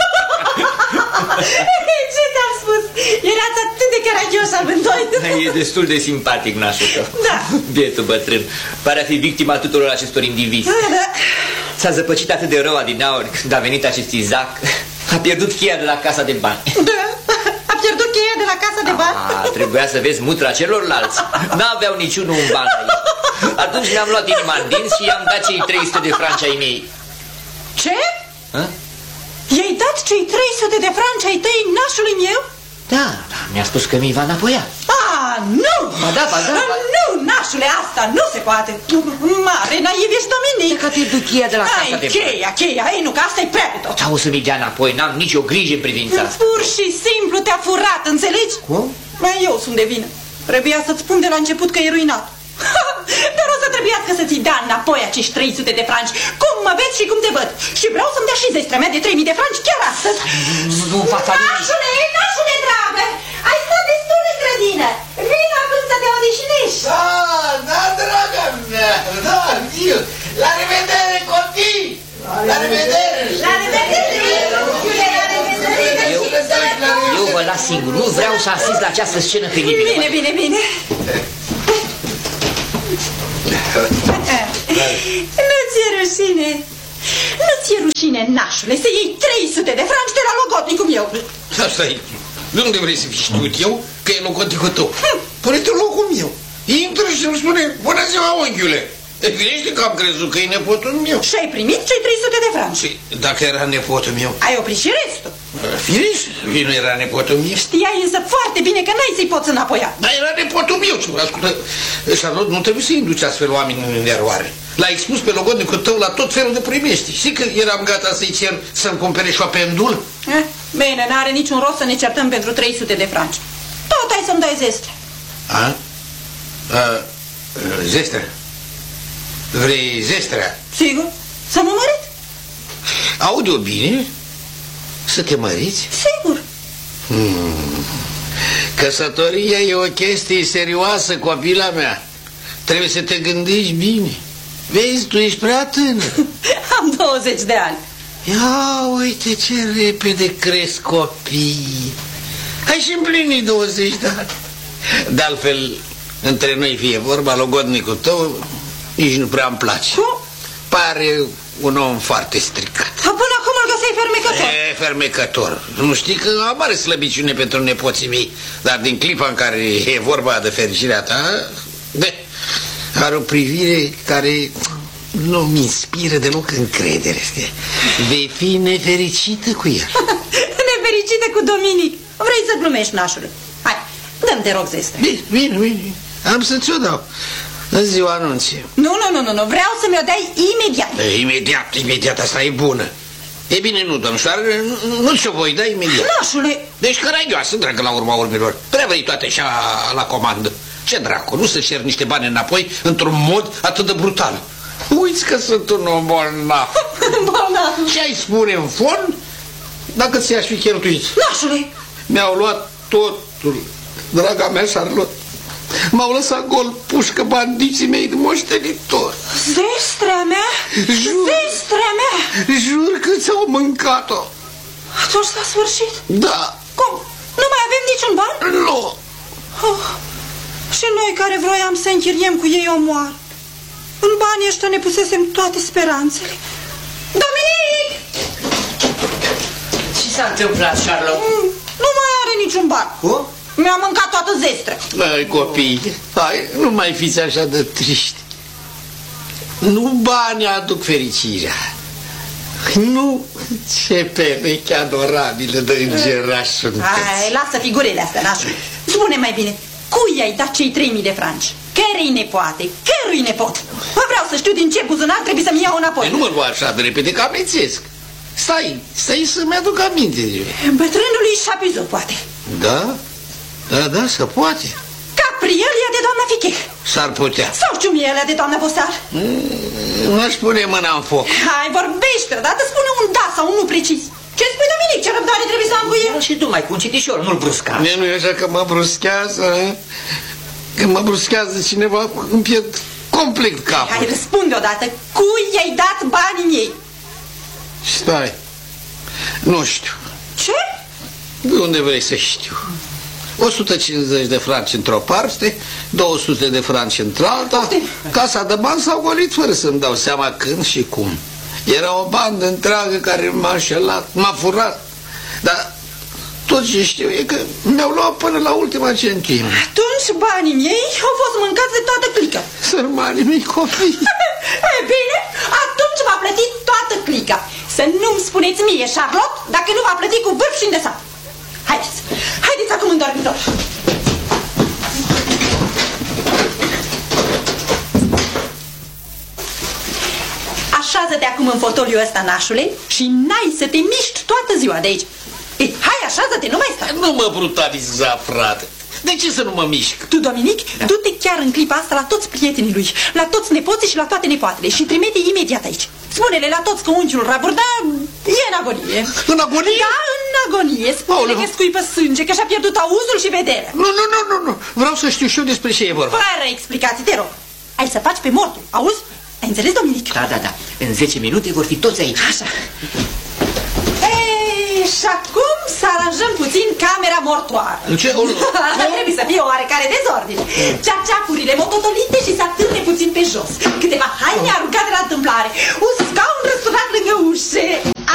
Ce te-am spus? Erați atât de caragios amândoi. E destul de simpatic nașul tău. Da. Bietul bătrân. Pare a fi victima tuturor acestor indivizi. S-a zăpăcit atât de rău adineauri când a venit acest Isaac. A pierdut cheia de la casa de bani. Da, a pierdut cheia de la casa de bani. Trebuia să vezi mutra celorlalți. N-aveau niciunul un ban aici. Atunci mi-am luat inima în dinți și i-am dat cei 300 de franci ai mei. Ce? I-ai dat cei 300 de franci ai tăi nașului meu? Da, mi-a spus că mi-i va înapoia. nu! Ba da. Nu, nașule, asta nu se poate. Mare, naiv ești, Dominic. Că te duc cheia de la casa de cheia, ei, nu, că asta e prea de tot. Sau o să-mi dea înapoi, n-am nicio grijă în privința asta. Pur și simplu te-a furat, înțelegi? Cum? Eu sunt de vină. Trebuia să-ți spun de la început că e ruinat. Dar o să trebuiască să-ți dea înapoi acești 300 de franci. Cum mă vezi și cum te văd. Și vreau să-mi dea și zestrea mea de 3000 de franci chiar astăzi. Nu în fața lui. Nașule dragă, ai stat destul în grădină. Vino acum să te odihnești. Da, draga mea, da, știu. La revedere, copii! La revedere! La revedere! Eu vă las singur, nu vreau să asist la această scenă penibilă. Bine. Nu ți-e rușine? Nu ți-e rușine, nașule, să iei 300 de franci de la logodnic cum eu? Asta e. De unde vrei să fi știut eu că e logodnicul tău? Pune-te în locul meu. Intră și îmi spune, bună ziua, unchiule. Evidește că am crezut că e nepotul meu. Și ai primit cei 300 de franci? Și dacă era nepotul meu? Ai oprit și restul. Firește, nu era nepotul meu. Știai însă foarte bine că n-ai să-i poți înapoia. Dar era nepotul meu. Ascultă, Charlotte, nu trebuie să induci astfel oameni în eroare. L-a expus pe logodnicul tău la tot felul de primești. Știi că eram gata să-i cer să-mi cumpere și o pendulă? Bine, n-are niciun rost să ne certăm pentru 300 de franci. Tot ai să-mi dai zestre. Zestre? Vrei zestrea? Sigur? Să mă mărit? Aude-o bine? Să te măriți? Sigur. Căsătoria e o chestie serioasă, copila mea. Trebuie să te gândești bine. Vezi, tu ești prea tânăr. Am 20 de ani. Ia uite ce repede cresc copiii. Ai și împlinit 20 de ani. De altfel, între noi fie vorba, logodnicul tău nici nu prea îmi place. Cum? Pare un om foarte stricat. Până acum îl găseai fermecător. E fermecător. Nu știi că am mare slăbiciune pentru nepoții mei. Dar din clipa în care e vorba de fericirea ta, are o privire care nu-mi inspiră deloc încredere. Vei fi nefericită cu el. Nefericită cu Dominic. Vrei să glumești, nașule? Hai, dă-mi, te rog, zestre. Bine. Am să ți-o dau. În ziua anunții. Nu, vreau să mi-o dai imediat. Imediat, asta e bună. E bine, nu, domnișoară, nu ți-o voi da imediat. Nașule! Deci căragioasă, dragă, la urma urmelor. Prea vrei toate așa la comandă. Ce dracu, nu să cer niște bani înapoi într-un mod atât de brutal. Uiți că sunt un om bolnav. Ce ai spune în fond dacă ți-aș fi cheltuit? Nașule! Mi-au luat totul, draga mea Charlotte. M-au lăsat gol pușcă bandiții mei de moștenitor. Zestrea mea? Zestrea mea? Jur că ți-au mâncat-o. Atunci s-a sfârșit? Da. Cum? Nu mai avem niciun ban? Nu. Și noi care vroiam să închiriem cu ei o moară. În banii ăștia ne pusesem toate speranțele. Dominic! Ce s-a întâmplat, Charlotte? Nu mai are niciun ban. Cum? Mi-a mâncat toată zestrea. Hai, copii, hai, nu mai fiți așa de triști. Nu banii aduc fericirea. Nu, ce pereche adorabilă de îngeraș sunteți. Hai, lasă figurile astea, nașule. Spune mai bine, cui ai dat cei 3000 de franci? Cărei nepoate? Cărui nepot? Vreau să știu din ce buzunar trebuie să-mi iau înapoi. Nu mă lua așa de repede, că amețesc. Stai să-mi aduc aminte. Bătrânului Șapizot, poate. Da, să poate. Caprielia de doamna Fichec. S-ar putea. Sau ciumielea de doamna Bosar. Nu-aș pune mâna în foc. Hai, vorbește odată, spune un da sau un nu precis. Ce spui, Dominic, ce răbdare trebuie să am cu el? Și tu mai cu un citișor, nu-l brusca. Nu e așa că mă bruschează. Când mă bruschează cineva, îmi pierd complet capul. Hai, răspunde odată, cui i-ai dat banii miei? Stai, nu știu. Ce? De unde vrei să știu? 150 de franci într-o parte, 200 de franci într-alta. Casa de bani s-au golit fără să-mi dau seama când și cum. Era o bandă întreagă care m-a înșelat, m-a furat. Dar tot ce știu e că mi-au luat până la ultima centimă. Atunci banii miei au fost mâncați de toată clica. Sărmanii mei copii. E bine, atunci v-a plătit toată clica. Să nu-mi spuneți mie, Charlotte, dacă nu v-a plătit cu vârf și îndesat. Haideți acum în dormitor. Așează-te acum în fotoliul ăsta, nașule, și n-ai să te miști toată ziua de aici. Ei, hai, așează-te, nu mai sta. Nu mă brutaliza, frate. De ce să nu mă mișc? Tu, Dominic, du-te chiar în clipa asta la toți prietenii lui, la toți nepoții și la toate nepoatele și trimite imediat aici. Spune-le la toți că unchiul Raburda e în agonie. În agonie? Da, în agonie. Spune-le că scuipă sânge, că și-a pierdut auzul și vederea. Nu. Vreau să știu și eu despre ce e vorba. Fără explicații, te rog. Ai să faci pe mortul, auzi? Ai înțeles, Dominic? Da. În 10 minute vor fi toți aici. Așa. Și acum să aranjăm puțin camera mortoară. Ce? Trebuie să fie oarecare dezordine. Ceacurile mototolite și să atârne puțin pe jos. Câteva haine aruncate la întâmplare. Un scaun răsturnat lângă ușe.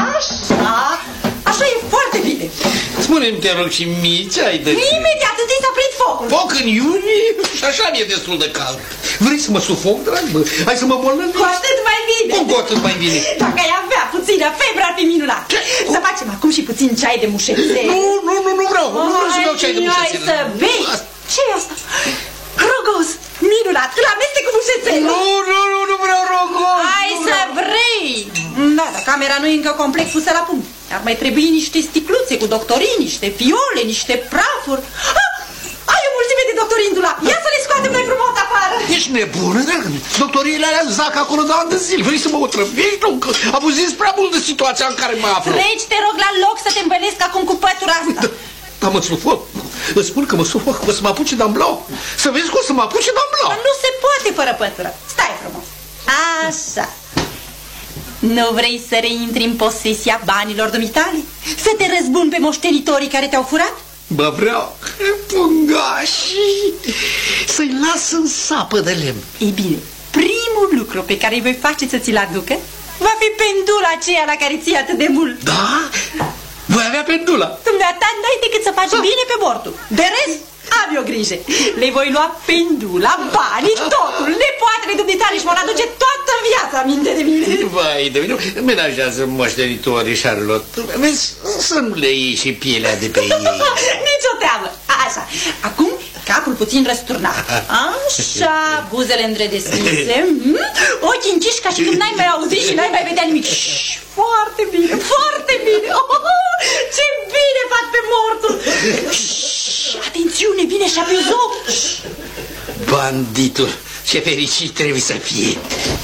Așa e foarte bine. Spune-mi, te rog, și mie, ce ai de... Imediat întâi s-a prins focul. Foc în iunie? Și așa mi-e destul de cald. Vrei să mă sufoc, drag, bă? Hai să mă bolnăvesc? Cu atât mai bine. Cu atât mai bine. Dacă ai avea puțină febră, ar fi minunat. Să facem acum și puțin ceai de mușețel. Nu vreau. Nu vreau să beau ceai de mușețel. Hai să bei. Ce-i asta? Rogos, minunat, îl amestec cu mușețel. Nu vreau rogos. Hai să vrei. Da, camera nu e încă complet pusă la punct. Ar mai trebui niște sticluțe cu doctorii, niște fiole, niște prafuri. Ai o mulțime de doctorii în dulap. Ia să le scoatem mai frumos afară. Ești nebună, dragă? Doctoriile alea zac acolo de ani de zile. Vrei să mă otrăvești? Abuzezi prea mult de situația în care mă aflu. Treci, te rog, la loc să te învălesc acum cu pătura asta. Da, mă sufoc. Îți spun că mă sufoc, că o să mă apuce de-amblau. Să vezi că o să mă apuce de-amblau. Nu se poate fără pătură. Stai frumos. Așa. Nu vrei să reintri în posesia banilor dumitale? Să te răzbuni pe moștenitorii care te-au furat? Bă, vreau pungașii să-i las în sapă de lemn. Ei bine, primul lucru pe care îi voi face să ți-l aducă va fi pendula aceea la care ții atât de mult. Da? Voi avea pendula? Dumneata n-ai decât să faci bine pe mortul. De rest, am eu grijă. Le voi lua pendula, banii, totul. Nepoatele dumitale și vor aduce toată viața aminte de mine. Vai, de mine, menajează moștenitorii, Charlotte. Vezi, să nu le iei și pielea de pe ei. Nici o teamă. Așa. Acum, capul puțin răsturnat. Așa, buzele îndredesmise. Ochii închiși ca și când n-ai mai auzit și n-ai mai vedea nimic. Foarte bine, foarte bine. Ce bine fac pe mortul. Atențiune, vine Chapuzot. Banditul, ce fericit trebuie să fie.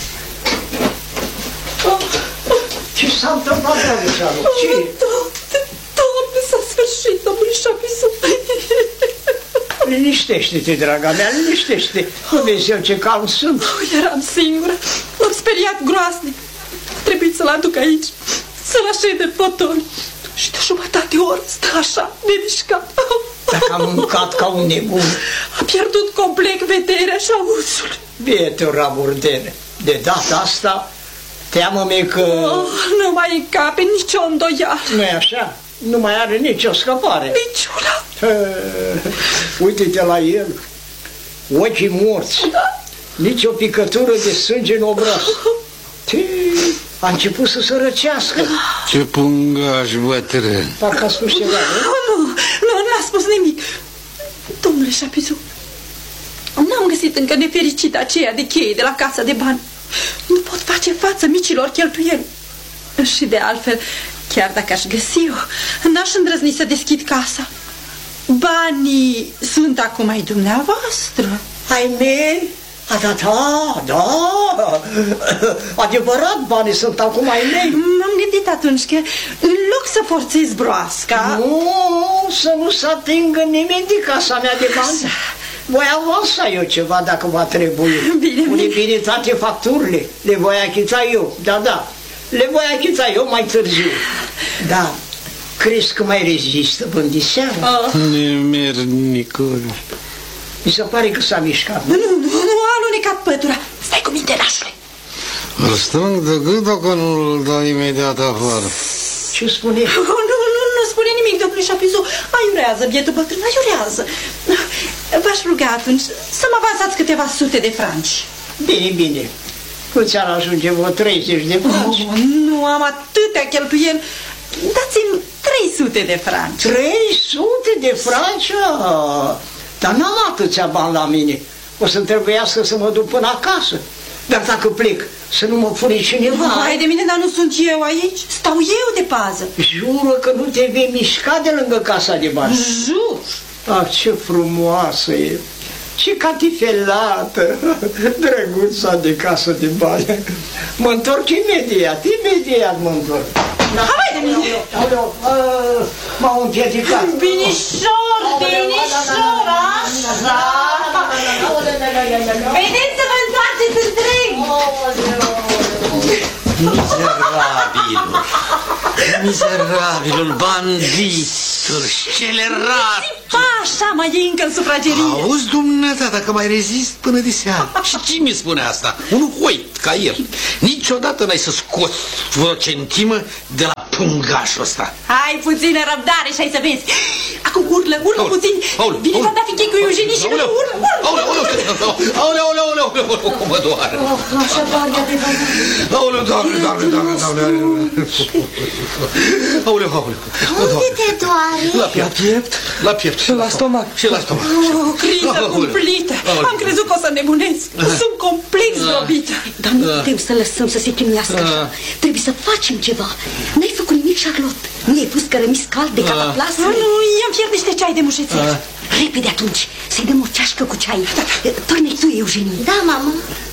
Ce s-a întâmplat, dragă Charlotte? Ce? Doamne, s-a sfârșit, domnule Chapuzot. Liniștește-te, draga mea, liniștește-te. Vezi eu ce calm sunt. Eram singură. L-am speriat groasnic. Trebuie să-l aduc aici, să-l așez de fotoli. Și de jumătate oră stă așa, nemișcat. Dacă am mâncat ca un nebun. A pierdut complet vederea și auzul. Bietul Raburdene, de data asta teamă-mi că... nu mai încape nicio îndoială. Nu-i așa? Nu mai are nicio scăpare. Niciuna. Uite-te la el, ochii morți, nici o picătură de sânge în obraz. A început să se răcească. Ce pungaș, bătrân. Parcă a spus ceva, nu? N-a spus nimic. Domnule Chapuzot, n-am găsit încă nefericita aceea de cheie de la casa de bani. Nu pot face față micilor cheltuieli. Și de altfel, chiar dacă aș găsi eu, n-aș îndrăzni să deschid casa. Banii sunt acum ai dumneavoastră. Ai mei? Da. Adevărat, banii sunt acum ai mei. M-am gândit atunci că în loc să forțez broasca... Nu, să nu se atingă nimeni de casa mea de bani. Voi avansa eu ceva dacă va trebui. Bine, toate facturile le voi achita eu. Da, le voi achita eu mai târziu. Da, crezi că mai rezistă până de seara? Nemernicuri. Mi se pare că s-a mișcat. Nu a alunecat pătura. Stai cu minte, nașule. Îl strâng de gât dacă nu îl dau imediat afară. Ce spune? Nu spune nimic, domnule Chapuzot. Aiurează, bietul bătrân, aiurează. V-aș ruga atunci să mă avansați câteva sute de franci. Bine. Nu ți-ar ajunge vreo 30 de franci? Nu am atâtea cheltuieli. Dați-mi 300 de franci. 300 de franci? Dar n-am atâția bani la mine. O să trebuiască să mă duc până acasă. Dar dacă plec, să nu mă fure cineva. Hai de mine, dar nu sunt eu aici. Stau eu de pază. Jură că nu te vei mișca de lângă casa de bani. Jur. Ah, ce frumoasă e! Ce catifelată! Drăguța de casă de bani. Mă întorc imediat mă întorc. Hai de mine! M-au împiedicat. Binișor, binișor, așa! Vedeți să vă întoarceți întreg! Mizerabilul, banditul, scelerat. Așa mai e încă în sufragerie. Auzi, dumneata, dacă mai rezist până de seară. Și cine mi spune asta? Un hoit, ca el. Niciodată n-ai să scoți vreo centimă de la pungașul ăsta. Hai puțină răbdare și hai să vezi. Acum urlă puțin. Bine va da fi cu Eugenie și nu urlă. Aoleu, cum mă doare. Așa doare adevărat. Aoleu, doamne. Aoleu. Unde te doare? La piept. Și la stomac. O criză cumplită. Am crezut că o să nebunesc. Sunt complet zdrobită. Dar nu putem să lăsăm să se chinuiască așa. Trebuie să facem ceva. N-ai făcut nimic, Charlotte. Nu i-ai pus cărămizi cald de cataplasă? Nu, i-am fiert niște ceai de mușețel. Repede atunci, să-i dăm o ceașcă cu ceai. Torne-i tu, Eugenie. Da, mamă.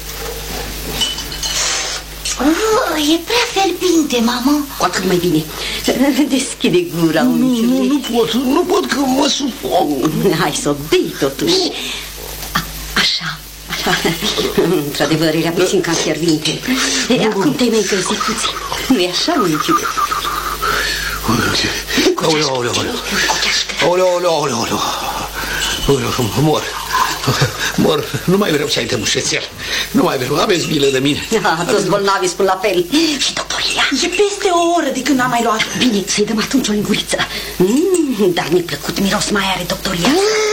E prea fierbinte, mamă. Cu atât mai bine. Deschide gura, Nu pot că mă sufoc. Hai să o bei totuși. Așa. Într-adevăr, era puțin cam fierbinte. Acum te-ai mai încălzit puțin. Nu-i așa, măicuțule? Mor, nu mai vreau ceai de mușețel. Nu mai vreau, aveți milă de mine. Toți bolnavi spun la fel. Și doctoria? E peste o oră de când n-am mai luat. Bine, să-i dăm atunci o linguriță. Dar neplăcut miros mai are doctoria.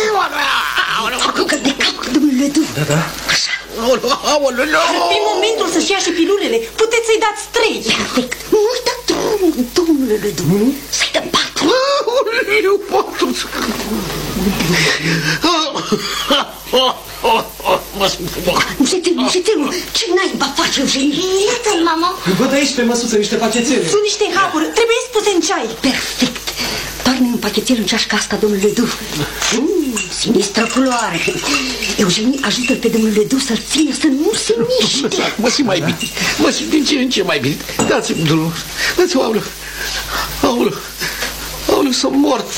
Că de cap, domnule Ledu. Da. Așa. Ar fi momentul să-și ia și pilulele. Puteți să-i dați 3. Perfect. Nu uitați, domnule Ledu. Să-i dăm 4. Eu 4. Mușețelul, ce naiba face, Eugenie? Iată-l, mamă. Văd aici pe măsuță niște pachetele. Sunt niște hapuri, trebuie spuse în ceai. Perfect. Toarne un pachetel în ceașca asta, domnul Ledu. Sinistră culoare. Eugenie, ajută-l pe domnul Ledu să-l țină, să nu se miște. Mă simt mai bine. Mă simt din ce în ce mai bine. Dați-mi drumul. Dați-mi, aoleu, sunt mort.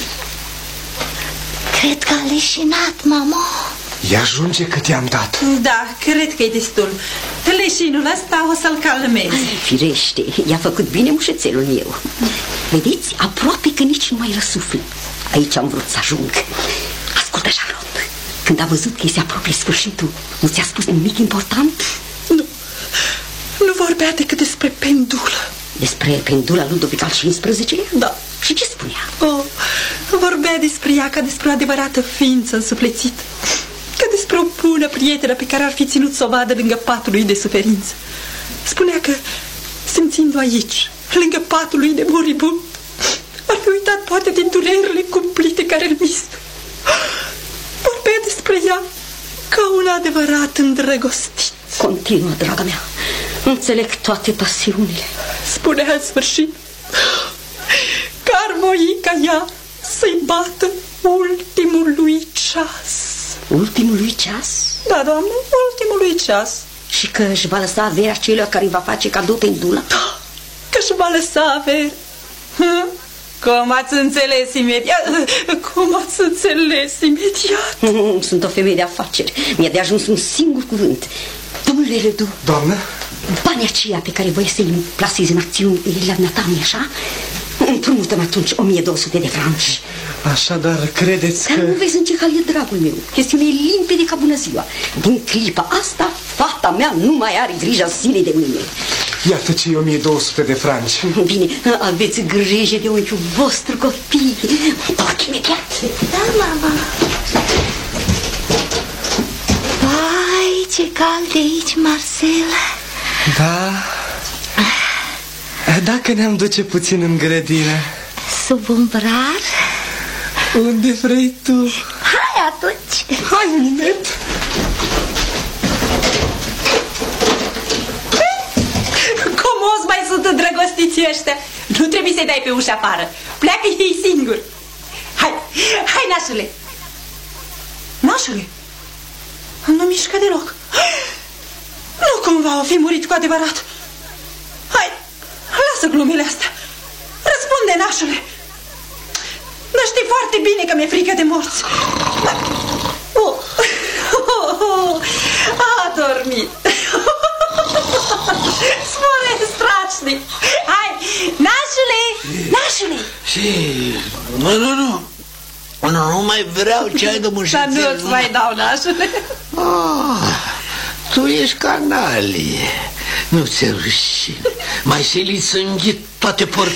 Cred că a leșinat, mamă. E ajunge cât i-am dat. Da, cred că e destul. Leșinul ăsta o să-l calmeze. Firește, i-a făcut bine mușețelul meu. Vedeți, aproape că nici nu mai răsuflă. Aici am vrut să ajung. Ascultă, Charlotte, când a văzut că se apropie sfârșitul, nu ți-a spus nimic important? Nu vorbea decât despre pendulă. Despre pendula Ludovic al XV-lea? Da. Și ce spunea? Vorbea despre ea ca despre o adevărată ființă însuflețită, ca despre o bună prietenă pe care ar fi ținut să o vadă lângă patul lui de suferință. Spunea că, simțind-o aici, lângă patul lui de moribund, ar fi uitat poate din durerile cumplite care îl mistă. Vorbea despre ea ca un adevărat îndrăgostit. Continuă, draga mea. Înțeleg toate pasiunile. Spunea în sfârșit că ar voi ca ea să-i bată ultimul lui ceas. Ultimul lui ceas? Da, doamne, ultimul lui ceas. Și că își va lăsa averea celor care îi va face cadou pendula? Da, că își va lăsa averea. Cum ați înțeles imediat? Sunt o femeie de afaceri. Mi-a de ajuns un singur cuvânt. Domnule Ledu. Doamnă? Banii aceia pe care voia să-i plasezi în acțiuni la dumneata, nu-i așa? Împrumută-mi atunci 1200 de franci. Așadar, credeți că... Dar nu vezi în ce hal e, dragul meu. Chestiunea e limpede ca bună ziua. Din clipa asta, fata mea nu mai are grija zilei de mâine. Iată cei 1200 de franci. Bine, aveți grijă de unchiul vostru copii. Întorc imediat. Da, mama. Vai, ce cald de aici, Marcel. Da. Dacă ne-am duce puțin în grădină. Sub umbrar? Unde vrei tu? Hai atunci. Hai, Minet. îndrăgostiții ăștia. Nu trebuie să-i dai pe ușa afară. Pleacă ei singur. Hai, nașule. Nașule? Nu mișcă deloc. Nu cumva o fi murit cu adevărat. Hai, lasă glumele astea. Răspunde, nașule. Dar știi foarte bine că mi-e frică de morți. A dormit. Spune strașnic. Hai, nașule, nașule. Nu mai vreau ceai de mușețel. Dar nu-ți mai dau, nașule. Tu ești canalie. Nu ți-e rușine. Mai silit să înghit toate